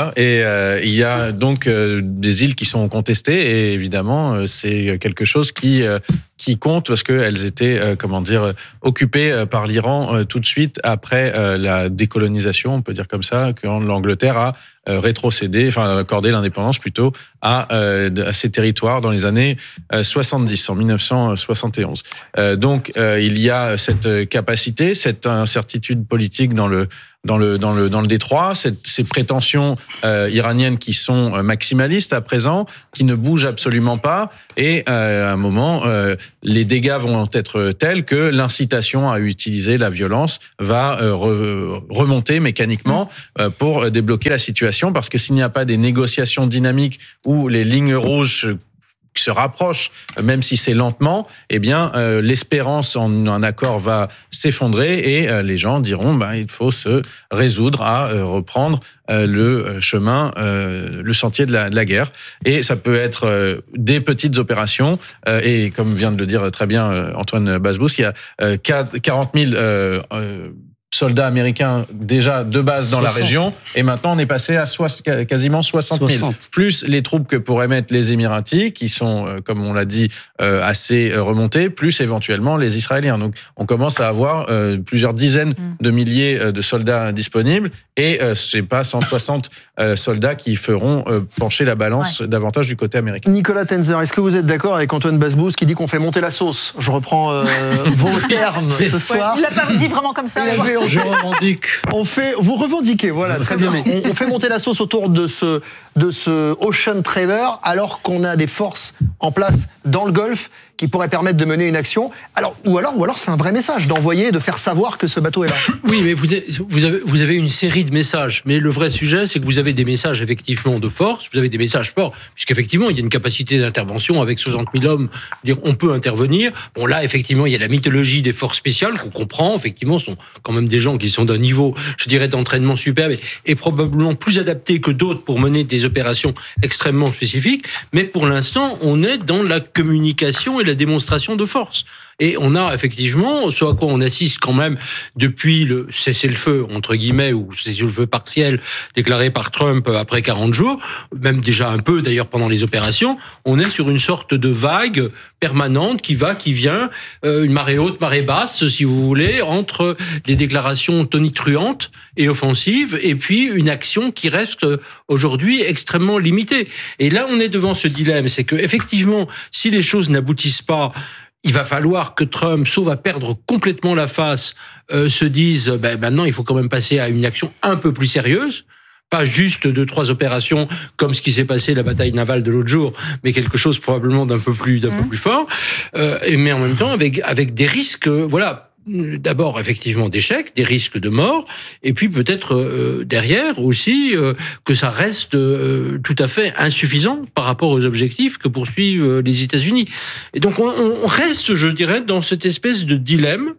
Il y a donc des îles qui sont contestées, et évidemment, c'est quelque chose qui compte parce qu'elles étaient, occupées par l'Iran tout de suite après la décolonisation, on peut dire comme ça, quand l'Angleterre a accordé l'indépendance plutôt à ces territoires dans les années 70, en 1971. Donc, il y a cette capacité, cette incertitude politique dans le détroit, ces prétentions iraniennes qui sont maximalistes à présent, qui ne bougent absolument pas, et à un moment, les dégâts vont être tels que l'incitation à utiliser la violence va remonter mécaniquement pour débloquer la situation, parce que s'il n'y a pas des négociations dynamiques où les lignes rouges se rapprochent, même si c'est lentement, eh bien, l'espérance en un accord va s'effondrer, et les gens diront, il faut se résoudre à reprendre le chemin, le sentier de la guerre. Et ça peut être des petites opérations, et comme vient de le dire très bien Antoine Bazbous, il y a 40 000 soldats américains déjà de base dans 60. La région, et maintenant on est passé à quasiment 60 000. Plus les troupes que pourraient mettre les Émiratis, qui sont, comme on l'a dit, assez remontés, plus éventuellement les Israéliens. Donc on commence à avoir plusieurs dizaines de milliers de soldats disponibles, et c'est pas 160 soldats qui feront pencher la balance davantage du côté américain. Nicolas Tenzer, est-ce que vous êtes d'accord avec Antoine Bazbous qui dit qu'on fait monter la sauce? Je reprends vos termes ce soir. Il l'a pas dit vraiment comme ça. Je revendique. Vous revendiquez, voilà, très bien. On fait monter la sauce autour de ce Ocean Trader, alors qu'on a des forces en place dans le Golfe qui pourraient permettre de mener une action. Ou alors c'est un vrai message d'envoyer, de faire savoir que ce bateau est là. Oui, mais vous avez une série de messages. Mais le vrai sujet, c'est que vous avez des messages effectivement de force, vous avez des messages forts, puisqu'effectivement, il y a une capacité d'intervention avec 60 000 hommes. On peut intervenir. Bon, là, effectivement, il y a la mythologie des forces spéciales qu'on comprend. Effectivement, ce sont quand même des gens qui sont d'un niveau, je dirais, d'entraînement superbe et probablement plus adaptés que d'autres pour mener des opérations extrêmement spécifiques. Mais pour l'instant, on est dans la communication et la démonstration de force. Et on a effectivement, ce à quoi on assiste quand même depuis le cessez-le-feu, entre guillemets, ou cessez-le-feu partiel déclaré par Trump après 40 jours, même déjà un peu d'ailleurs pendant les opérations, on est sur une sorte de vague permanente qui va, qui vient, une marée haute, marée basse, si vous voulez, entre des déclarations tonitruantes et offensives, et puis une action qui reste aujourd'hui extrêmement limitée. Et là, on est devant ce dilemme, c'est que effectivement, si les choses n'aboutissent pas, il va falloir que Trump, sauf à perdre complètement la face, se dise maintenant il faut quand même passer à une action un peu plus sérieuse, pas juste 2-3 opérations comme ce qui s'est passé la bataille navale de l'autre jour, mais quelque chose probablement d'un peu plus fort, mais en même temps avec des risques, d'abord effectivement d'échecs, des risques de mort, et puis peut-être derrière aussi que ça reste tout à fait insuffisant par rapport aux objectifs que poursuivent les États-Unis. Et donc on reste, je dirais, dans cette espèce de dilemme.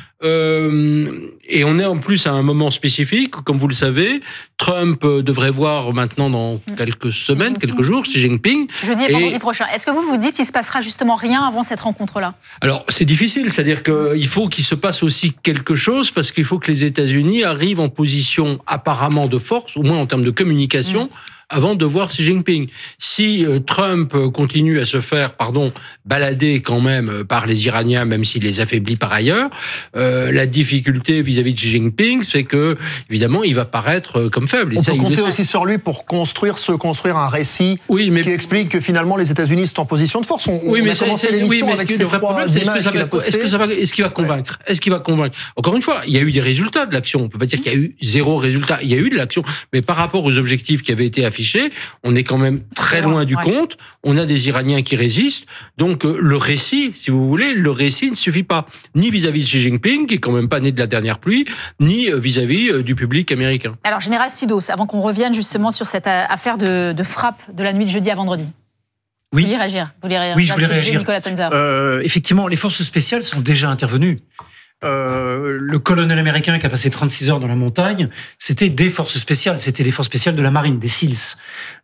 Et on est en plus à un moment spécifique, comme vous le savez. Trump devrait voir maintenant dans quelques semaines, quelques jours, Xi Jinping. Jeudi et vendredi prochain. Est-ce que vous dites qu'il se passera justement rien avant cette rencontre-là? Alors c'est difficile, c'est-à-dire qu'il faut qu'il se passe aussi quelque chose, parce qu'il faut que les États-Unis arrivent en position apparemment de force, au moins en termes de communication, avant de voir Xi Jinping. Si Trump continue à se faire, balader quand même par les Iraniens, même s'il les affaiblit par ailleurs, la difficulté vis-à-vis de Xi Jinping, c'est que, évidemment, il va paraître comme faible. On peut compter aussi sur lui pour construire un récit qui explique que finalement les États-Unis sont en position de force. On a commencé l'émission avec ces trois images qu'il a postées. Est-ce qu'il va convaincre? Encore une fois, il y a eu des résultats de l'action. On peut pas dire qu'il y a eu zéro résultat. Il y a eu de l'action, mais par rapport aux objectifs qui avaient été affichés, on est quand même très loin du compte. On a des Iraniens qui résistent. Donc, le récit, si vous voulez, ne suffit pas. Ni vis-à-vis de Xi Jinping, qui est quand même pas né de la dernière pluie, ni vis-à-vis du public américain. Alors, Général Sidos, avant qu'on revienne justement sur cette affaire de frappe de la nuit de jeudi à vendredi. Oui. Vous voulez réagir? Oui, je voulais réagir. Nicolas Tenzer. Effectivement, les forces spéciales sont déjà intervenues. le colonel américain qui a passé 36 heures dans la montagne, c'était des forces spéciales, c'était les forces spéciales de la marine, des SEALs,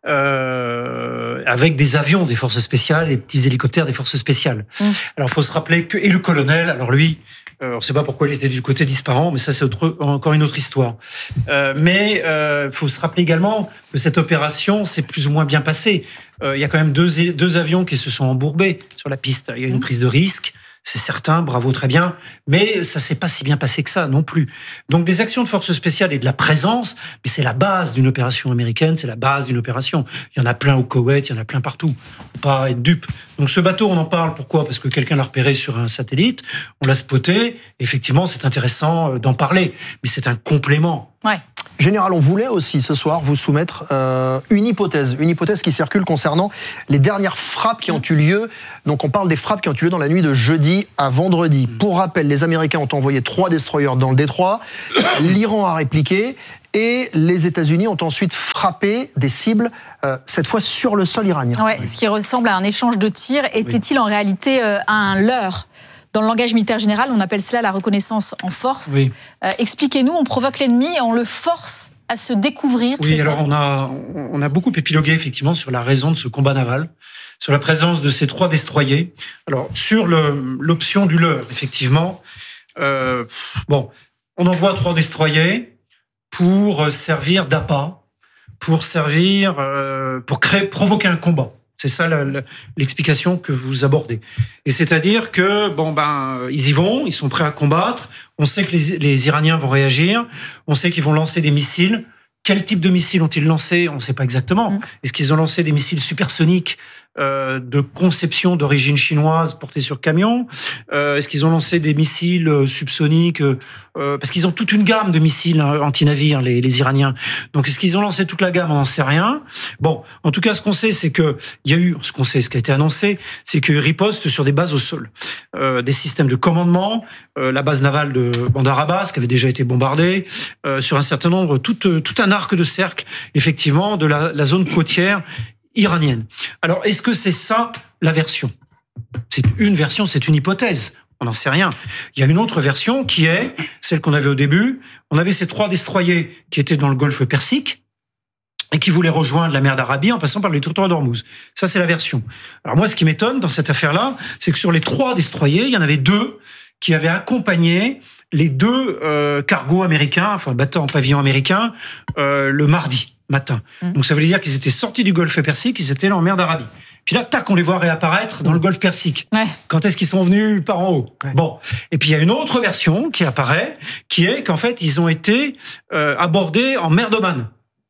avec des avions des forces spéciales et des petits hélicoptères des forces spéciales. Alors, il faut se rappeler que, et le colonel, alors lui, on ne sait pas pourquoi il était du côté disparant, mais ça, c'est encore une autre histoire. Mais faut se rappeler également que cette opération s'est plus ou moins bien passée. Il y a quand même deux avions qui se sont embourbés sur la piste. Il y a une prise de risque, c'est certain, bravo, très bien, mais ça s'est pas si bien passé que ça non plus. Donc des actions de forces spéciales et de la présence, mais c'est la base d'une opération américaine, c'est la base d'une opération. Il y en a plein au Koweït, il y en a plein partout. Faut pas être dupe. Donc ce bateau, on en parle, pourquoi ? Parce que quelqu'un l'a repéré sur un satellite, on l'a spoté, effectivement c'est intéressant d'en parler, mais c'est un complément. Ouais. Général, on voulait aussi ce soir vous soumettre une hypothèse qui circule concernant les dernières frappes qui ont eu lieu. Donc on parle des frappes qui ont eu lieu dans la nuit de jeudi à vendredi. Pour rappel, les Américains ont envoyé 3 destroyers dans le détroit, l'Iran a répliqué et les États-Unis ont ensuite frappé des cibles, cette fois sur le sol iranien. Ouais, ce qui ressemble à un échange de tirs. Était-il en réalité un leurre ? Dans le langage militaire général, on appelle cela la reconnaissance en force. Oui. Expliquez-nous, on provoque l'ennemi et on le force à se découvrir. Oui, alors on a beaucoup épilogué effectivement sur la raison de ce combat naval, sur la présence de ces 3 destroyers. Alors sur l'option du leurre, effectivement, on envoie 3 destroyers pour servir d'appât, pour provoquer un combat. C'est ça l'explication que vous abordez. Et c'est-à-dire que ils y vont, ils sont prêts à combattre. On sait que les Iraniens vont réagir. On sait qu'ils vont lancer des missiles. Quel type de missiles ont-ils lancé ? On ne sait pas exactement. Est-ce qu'ils ont lancé des missiles supersoniques de conception d'origine chinoise portés sur camion ? Est-ce qu'ils ont lancé des missiles subsoniques parce qu'ils ont toute une gamme de missiles anti-navires, les Iraniens. Donc, est-ce qu'ils ont lancé toute la gamme ? On n'en sait rien. Bon, en tout cas, ce qu'on sait, c'est que ce qui a été annoncé, c'est qu'il y a eu riposte sur des bases au sol, des systèmes de commandement, la base navale de Bandar Abbas qui avait déjà été bombardée, sur un certain nombre, tout un arc de cercle, effectivement, de la zone côtière iranienne. Alors, est-ce que c'est ça la version ? C'est une version, c'est une hypothèse. On n'en sait rien. Il y a une autre version qui est celle qu'on avait au début. On avait ces 3 destroyers qui étaient dans le golfe Persique et qui voulaient rejoindre la mer d'Arabie en passant par le détroit d'Ormuz. Ça, c'est la version. Alors moi, ce qui m'étonne dans cette affaire-là, c'est que sur les 3 destroyers, il y en avait 2 qui avaient accompagné les 2 cargos américains, enfin bateaux en pavillon américain, le mardi matin. Donc ça veut dire qu'ils étaient sortis du golfe Persique, ils étaient en mer d'Arabie. Puis là, tac, on les voit réapparaître dans le golfe Persique. Ouais. Quand est-ce qu'ils sont venus par en haut ? Ouais. Bon. Et puis il y a une autre version qui apparaît, qui est qu'en fait, ils ont été abordés en mer d'Oman.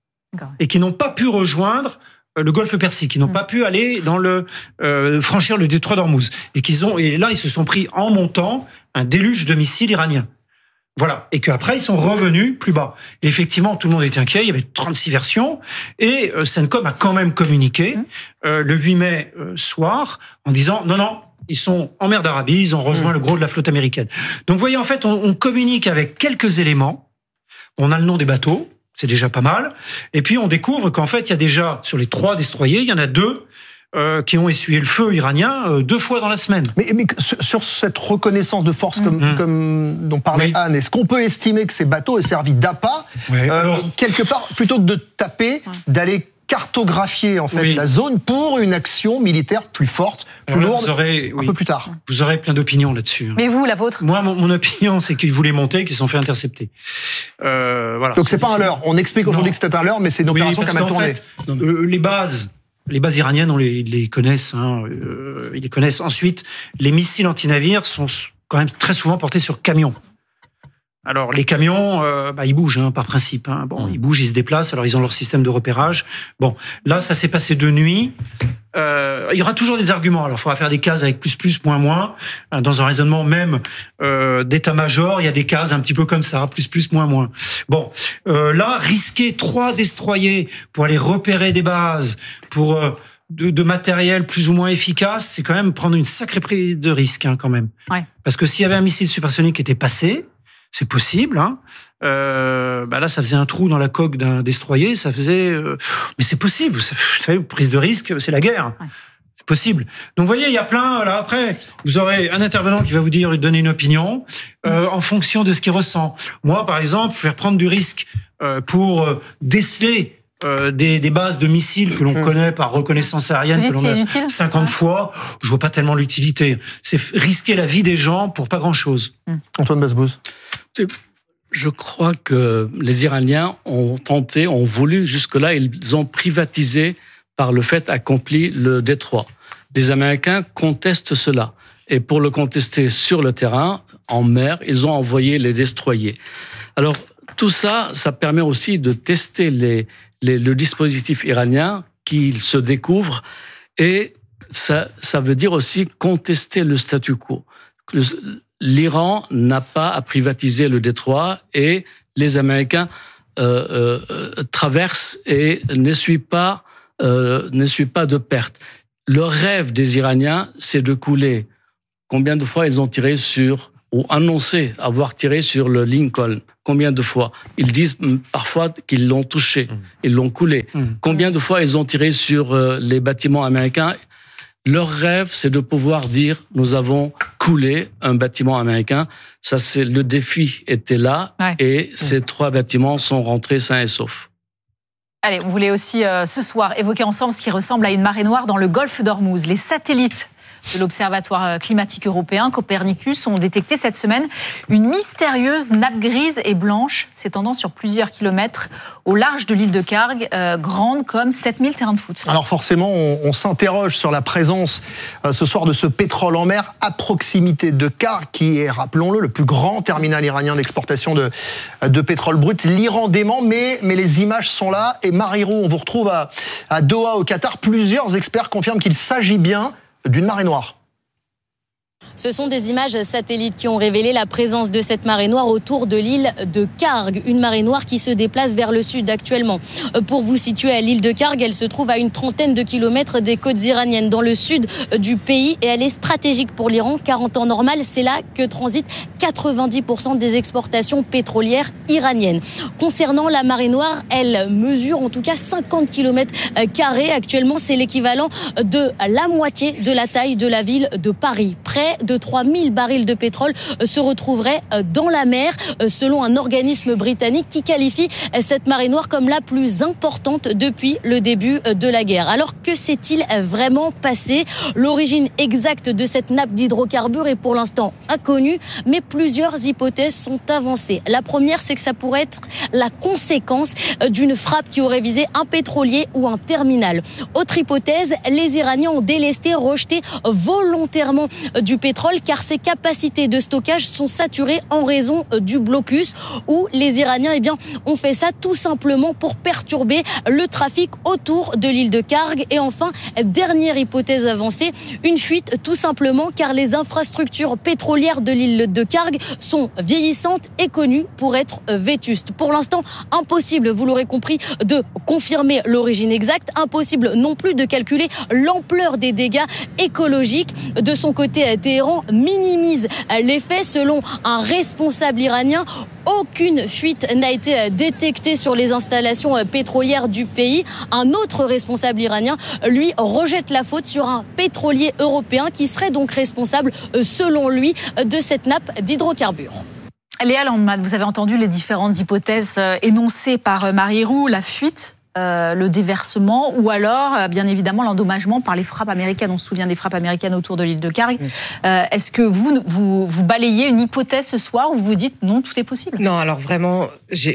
Et qui n'ont pas pu rejoindre le golfe Persique, qui n'ont pas pu aller dans franchir le détroit d'Ormuz. Et là, ils se sont pris en montant un déluge de missiles iraniens. Voilà. Et qu'après, ils sont revenus plus bas. Et effectivement, tout le monde était inquiet. Il y avait 36 versions. Et CENTCOM a quand même communiqué le 8 mai soir en disant non, ils sont en mer d'Arabie, ils ont rejoint le gros de la flotte américaine. Donc, vous voyez, en fait, on communique avec quelques éléments. On a le nom des bateaux. C'est déjà pas mal. Et puis, on découvre qu'en fait, il y a déjà, sur les 3 destroyers, il y en a 2 qui ont essuyé le feu iranien 2 fois dans la semaine. Mais sur cette reconnaissance de force comme dont parlait Anne, est-ce qu'on peut estimer que ces bateaux aient servi d'appât quelque part, plutôt que de taper, d'aller cartographier en fait la zone pour une action militaire plus forte, plus lourde, un peu plus tard. Vous aurez plein d'opinions là-dessus. Mais vous, la vôtre ? Moi, mon opinion, c'est qu'ils voulaient monter, qu'ils se sont fait intercepter. Voilà. Donc c'est pas un leurre. On explique aujourd'hui que c'était un leurre, mais c'est une opération qui a mal tourné. Les bases iraniennes, ils les connaissent. Ils les connaissent. Ensuite, les missiles anti-navires sont quand même très souvent portés sur camions. Alors, les camions, ils bougent, par principe. Bon, ils bougent, ils se déplacent. Alors, ils ont leur système de repérage. Bon, là, ça s'est passé de nuit. Il y aura toujours des arguments. Alors, il faudra faire des cases avec plus, moins. Dans un raisonnement même d'état-major, il y a des cases un petit peu comme ça, plus, moins. Bon, là, risquer 3 destroyers pour aller repérer des bases, pour de matériel plus ou moins efficace, c'est quand même prendre une sacrée prise de risque, quand même. Ouais. Parce que s'il y avait un missile supersonique qui était passé, c'est possible, là, ça faisait un trou dans la coque d'un destroyer, ça faisait... mais c'est possible, vous savez, prise de risque, c'est la guerre. Ouais. possible. Donc, vous voyez, il y a plein. Là, après, vous aurez un intervenant qui va vous donner une opinion en fonction de ce qu'il ressent. Moi, par exemple, faire prendre du risque pour déceler des bases de missiles que l'on connaît par reconnaissance aérienne, que l'on a 50 fois, je vois pas tellement l'utilité. C'est risquer la vie des gens pour pas grand-chose. Antoine Basbouz. Je crois que les Iraniens ont voulu, jusque-là, ils ont privatisé par le fait accompli le détroit. Les Américains contestent cela. Et pour le contester sur le terrain, en mer, ils ont envoyé les destroyers. Alors, tout ça, ça permet aussi de tester le dispositif iranien qu'il se découvre. Et ça veut dire aussi contester le statu quo. L'Iran n'a pas à privatiser le détroit et les Américains traversent et n'essuient pas de pertes. Le rêve des Iraniens, c'est de couler. Combien de fois ils ont tiré ou annoncé avoir tiré sur le Lincoln? Combien de fois? Ils disent parfois qu'ils l'ont touché, ils l'ont coulé. Combien de fois ils ont tiré sur les bâtiments américains? Leur rêve, c'est de pouvoir dire « nous avons coulé un bâtiment américain ». Ça, le défi était là et ces 3 bâtiments sont rentrés sains et saufs. Allez, on voulait aussi ce soir évoquer ensemble ce qui ressemble à une marée noire dans le golfe d'Ormuz. Les satellites de l'Observatoire climatique européen, Copernicus, ont détecté cette semaine une mystérieuse nappe grise et blanche s'étendant sur plusieurs kilomètres au large de l'île de Kharg, grande comme 7000 terrains de foot. Alors forcément, on s'interroge sur la présence ce soir de ce pétrole en mer à proximité de Kharg, qui est, rappelons-le, le plus grand terminal iranien d'exportation de pétrole brut. L'Iran dément, mais les images sont là. Et Marie Roux, on vous retrouve à Doha, au Qatar. Plusieurs experts confirment qu'il s'agit bien d'une marée noire. Ce sont des images satellites qui ont révélé la présence de cette marée noire autour de l'île de Kharg. Une marée noire qui se déplace vers le sud actuellement. Pour vous situer à l'île de Kharg, elle se trouve à une trentaine de kilomètres des côtes iraniennes, dans le sud du pays. Et elle est stratégique pour l'Iran, car en temps normal, c'est là que transitent 90% des exportations pétrolières iraniennes. Concernant la marée noire, elle mesure en tout cas 50 km². Actuellement, c'est l'équivalent de la moitié de la taille de la ville de Paris. Près de 3000 barils de pétrole se retrouveraient dans la mer, selon un organisme britannique qui qualifie cette marée noire comme la plus importante depuis le début de la guerre. Alors, que s'est-il vraiment passé? L'origine exacte de cette nappe d'hydrocarbures est pour l'instant inconnue, mais plusieurs hypothèses sont avancées. La première, c'est que ça pourrait être la conséquence d'une frappe qui aurait visé un pétrolier ou un terminal. Autre hypothèse, les Iraniens ont délesté, rejeté volontairement du pétrole, car ses capacités de stockage sont saturées en raison du blocus, où les Iraniens ont fait ça tout simplement pour perturber le trafic autour de l'île de Kharg. Et enfin, dernière hypothèse avancée, une fuite tout simplement car les infrastructures pétrolières de l'île de Kharg sont vieillissantes et connues pour être vétustes. Pour l'instant, impossible, vous l'aurez compris, de confirmer l'origine exacte, impossible non plus de calculer l'ampleur des dégâts écologiques. De son côté, Téhéran minimise les faits. Selon un responsable iranien, aucune fuite n'a été détectée sur les installations pétrolières du pays. Un autre responsable iranien, lui, rejette la faute sur un pétrolier européen qui serait donc responsable, selon lui, de cette nappe d'hydrocarbures. Léa Landman, vous avez entendu les différentes hypothèses énoncées par Marie Roux, la fuite, le déversement, ou alors, bien évidemment, l'endommagement par les frappes américaines. On se souvient des frappes américaines autour de l'île de Kharg. Est-ce que vous balayez une hypothèse ce soir où vous vous dites non, tout est possible? Non, alors vraiment,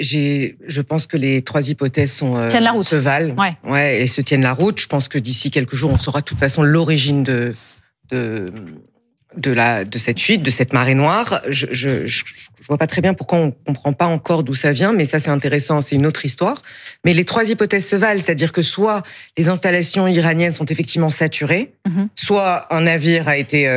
je pense que les 3 hypothèses tiennent la route. Se valent, ouais, et se tiennent la route. Je pense que d'ici quelques jours, on saura de toute façon l'origine de cette fuite, de cette marée noire. Je vois pas très bien pourquoi on comprend pas encore d'où ça vient, mais ça c'est intéressant, c'est une autre histoire. Mais les 3 hypothèses se valent, c'est-à-dire que soit les installations iraniennes sont effectivement saturées, soit un navire a été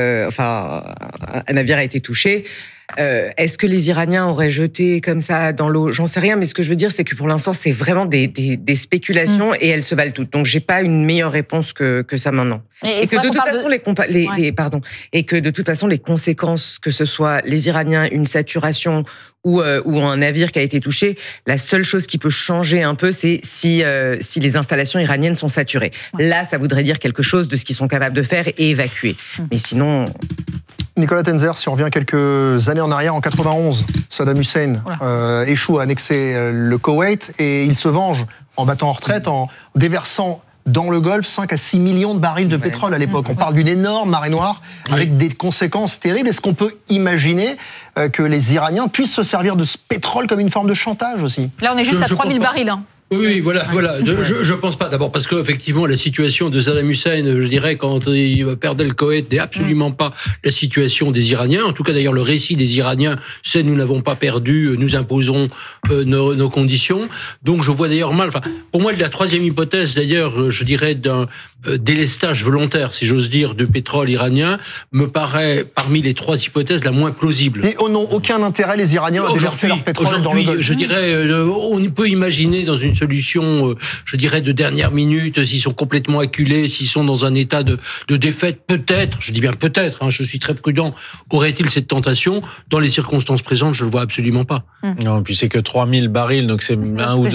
touché. Est-ce que les Iraniens auraient jeté comme ça dans l'eau? J'en sais rien, mais ce que je veux dire, c'est que pour l'instant, c'est vraiment des spéculations et elles se valent toutes. Donc, j'ai pas une meilleure réponse que ça maintenant. Et que de toute façon, les conséquences, que ce soit les Iraniens, une saturation installations ou un navire qui a été touché. La seule chose qui peut changer un peu, c'est si les installations iraniennes sont saturées. Là, ça voudrait dire quelque chose de ce qu'ils sont capables de faire et évacuer. Mais sinon... Nicolas Tenzer, si on revient quelques années en arrière, en 91, Saddam Hussein échoue à annexer le Koweït et il se venge en battant en retraite, en déversant dans le Golfe 5 à 6 millions de barils de pétrole à l'époque. On parle d'une énorme marée noire avec des conséquences terribles. Est-ce qu'on peut imaginer que les Iraniens puissent se servir de ce pétrole comme une forme de chantage aussi? Là, on est juste à 3000 barils. Hein. Oui, voilà. Je pense pas. D'abord parce qu'effectivement, la situation de Saddam Hussein, je dirais, quand il perdait le Koweït, n'est absolument pas la situation des Iraniens. En tout cas, d'ailleurs, le récit des Iraniens, c'est nous n'avons pas perdu, nous imposons nos conditions. Donc, je vois d'ailleurs mal. Enfin, pour moi, la troisième hypothèse, d'ailleurs, je dirais d'un délestage volontaire, si j'ose dire, du pétrole iranien, me paraît parmi les trois hypothèses la moins plausible. Et n'ont aucun intérêt les Iraniens à déverser leur pétrole dans le Golfe. Je dirais, on peut imaginer dans une solution, je dirais, de dernière minute, s'ils sont complètement acculés, s'ils sont dans un état de défaite, peut-être, je dis bien peut-être, je suis très prudent, aurait-il cette tentation? Dans les circonstances présentes, je ne le vois absolument pas. Non, puis c'est que 3000 barils, donc c'est 1 ou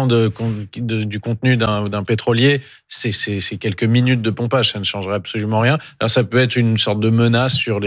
2% du contenu d'un pétrolier, c'est quelques minutes de pompage, ça ne changerait absolument rien. Alors ça peut être une sorte de menace sur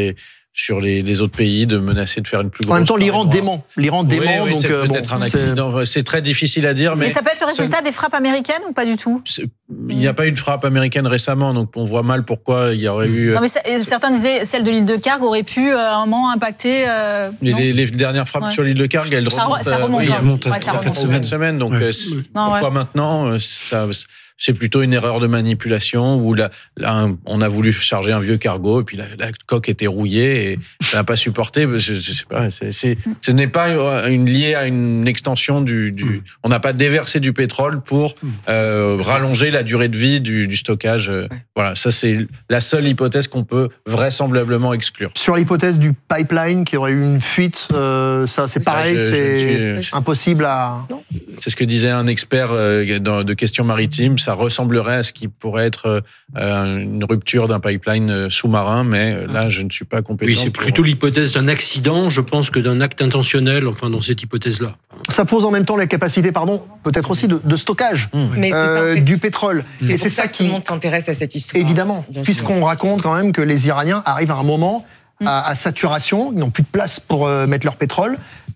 les autres pays, de menacer de faire une plus grosse... En même temps, l'Iran dément. L'Iran dément, oui, donc... c'est peut-être un accident. C'est très difficile à dire, mais... Et ça peut être le résultat des frappes américaines ou pas du tout? Il n'y a pas eu de frappe américaine récemment, donc on voit mal pourquoi il y aurait eu... Non, mais certains disaient celle de l'île de Karg aurait pu à un moment impacter... les dernières frappes sur l'île de Karg, elles remontent... Ça remonte. Oui, elles remontent à 4 semaines, donc pourquoi maintenant c'est plutôt une erreur de manipulation où on a voulu charger un vieux cargo et puis la coque était rouillée et ça n'a pas supporté. Je sais pas. Ce n'est pas lié à une extension on n'a pas déversé du pétrole pour rallonger la durée de vie du stockage. Voilà, ça c'est la seule hypothèse qu'on peut vraisemblablement exclure. Sur l'hypothèse du pipeline qui aurait eu une fuite, ça c'est pareil, c'est impossible à... Non. C'est ce que disait un expert de questions maritimes. Ça ressemblerait à ce qui pourrait être une rupture d'un pipeline sous-marin, mais là, je ne suis pas compétent. Oui, c'est plutôt l'hypothèse d'un accident, je pense, que d'un acte intentionnel, enfin, dans cette hypothèse-là. Ça pose en même temps la capacité, peut-être aussi de stockage du pétrole. Et c'est ça qui... Tout le monde s'intéresse à cette histoire. Évidemment, puisqu'on raconte quand même que les Iraniens arrivent à un moment à saturation, ils n'ont plus de place pour mettre leur pétrole.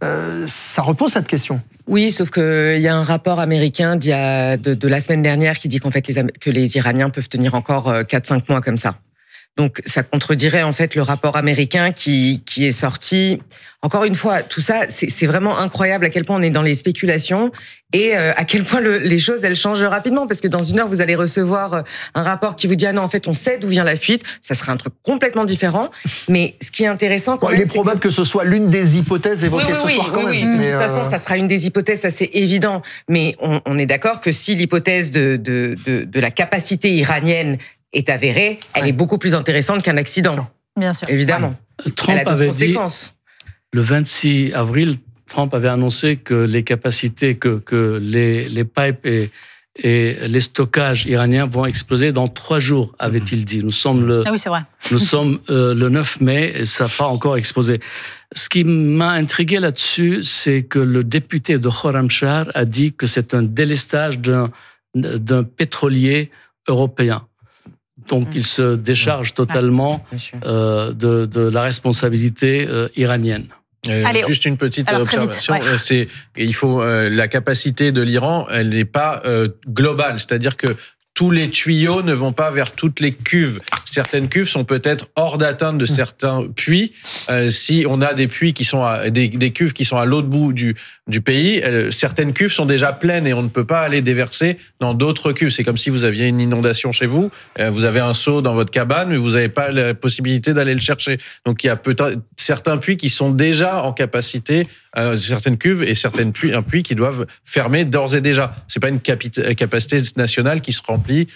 Ça repose cette question. Oui, sauf qu'il y a un rapport américain de la semaine dernière qui dit qu'en fait que les Iraniens peuvent tenir encore 4-5 mois comme ça. Donc ça contredirait en fait le rapport américain qui est sorti. Encore une fois, tout ça, c'est vraiment incroyable à quel point on est dans les spéculations et à quel point les choses, elles changent rapidement. Parce que dans une heure, vous allez recevoir un rapport qui vous dit « Ah non, en fait, on sait d'où vient la fuite ». Ça sera un truc complètement différent. Mais ce qui est intéressant... Il est probable que ce soit l'une des hypothèses évoquées ce soir quand même. Oui. De toute façon, ça sera une des hypothèses, ça c'est évident. Mais on est d'accord que si l'hypothèse de la capacité iranienne est avérée, elle est beaucoup plus intéressante qu'un accident. Bien sûr. Évidemment. Trump elle a avait d'autres conséquences. Le 26 avril, Trump avait annoncé que les capacités, que les pipes et les stockages iraniens vont exploser dans 3 jours, avait-il dit. Nous sommes le 9 mai et ça n'a pas encore explosé. Ce qui m'a intrigué là-dessus, c'est que le député de Khorramshahr a dit que c'est un délestage d'un pétrolier européen. Donc, il se décharge totalement de la responsabilité iranienne. Juste une petite observation. La capacité de l'Iran, elle n'est pas globale. C'est-à-dire que tous les tuyaux ne vont pas vers toutes les cuves. Certaines cuves sont peut-être hors d'atteinte de certains puits. Si on a des puits qui sont des cuves qui sont à l'autre bout du pays, certaines cuves sont déjà pleines et on ne peut pas aller déverser dans d'autres cuves. C'est comme si vous aviez une inondation chez vous, vous avez un seau dans votre cabane, mais vous n'avez pas la possibilité d'aller le chercher. Donc il y a peut-être certains puits qui sont déjà en capacité, certaines cuves et un puits qui doivent fermer d'ores et déjà. C'est pas une capacité nationale qui se remplit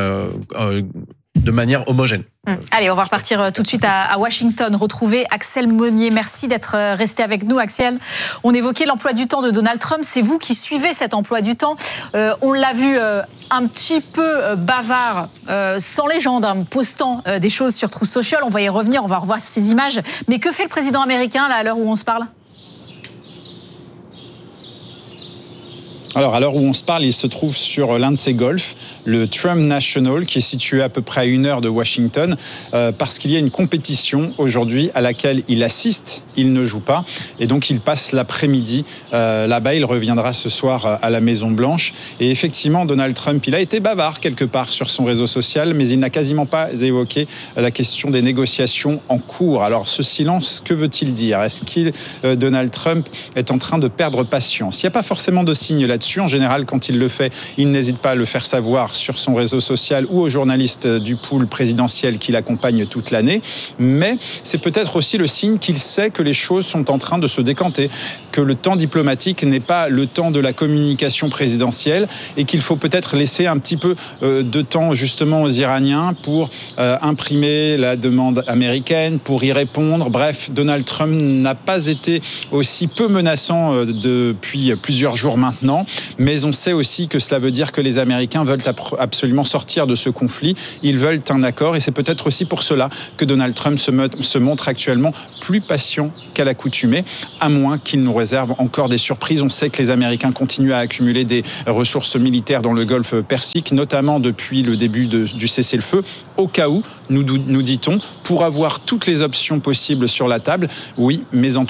de manière homogène. Allez, on va repartir tout de suite à Washington, retrouver Axel Monnier. Merci d'être resté avec nous, Axel. On évoquait l'emploi du temps de Donald Trump. C'est vous qui suivez cet emploi du temps. On l'a vu un petit peu bavard, sans légende, postant des choses sur Truth Social. On va y revenir, on va revoir ces images. Mais que fait le président américain là, à l'heure où on se parle ? Alors, à l'heure où on se parle, il se trouve sur l'un de ses golfs, le Trump National, qui est situé à peu près à 1 heure de Washington, parce qu'il y a une compétition aujourd'hui à laquelle il assiste, il ne joue pas, et donc il passe l'après-midi là-bas. Il reviendra ce soir à la Maison-Blanche. Et effectivement, Donald Trump, il a été bavard quelque part sur son réseau social, mais il n'a quasiment pas évoqué la question des négociations en cours. Alors, ce silence, que veut-il dire? Est-ce que Donald Trump est en train de perdre patience? Il n'y a pas forcément de signe là-dessus. En général, quand il le fait, il n'hésite pas à le faire savoir sur son réseau social ou aux journalistes du pool présidentiel qui l'accompagnent toute l'année. Mais c'est peut-être aussi le signe qu'il sait que les choses sont en train de se décanter, que le temps diplomatique n'est pas le temps de la communication présidentielle et qu'il faut peut-être laisser un petit peu de temps justement aux Iraniens pour imprimer la demande américaine, pour y répondre. Bref, Donald Trump n'a pas été aussi peu menaçant depuis plusieurs jours maintenant, mais on sait aussi que cela veut dire que les Américains veulent absolument sortir de ce conflit. Ils veulent un accord et c'est peut-être aussi pour cela que Donald Trump se montre actuellement plus patient qu'à l'accoutumée, à moins qu'il nous réserve encore des surprises. On sait que les Américains continuent à accumuler des ressources militaires dans le Golfe Persique, notamment depuis le début du cessez-le-feu, au cas où, nous dit-on, pour avoir toutes les options possibles sur la table. Oui, mais en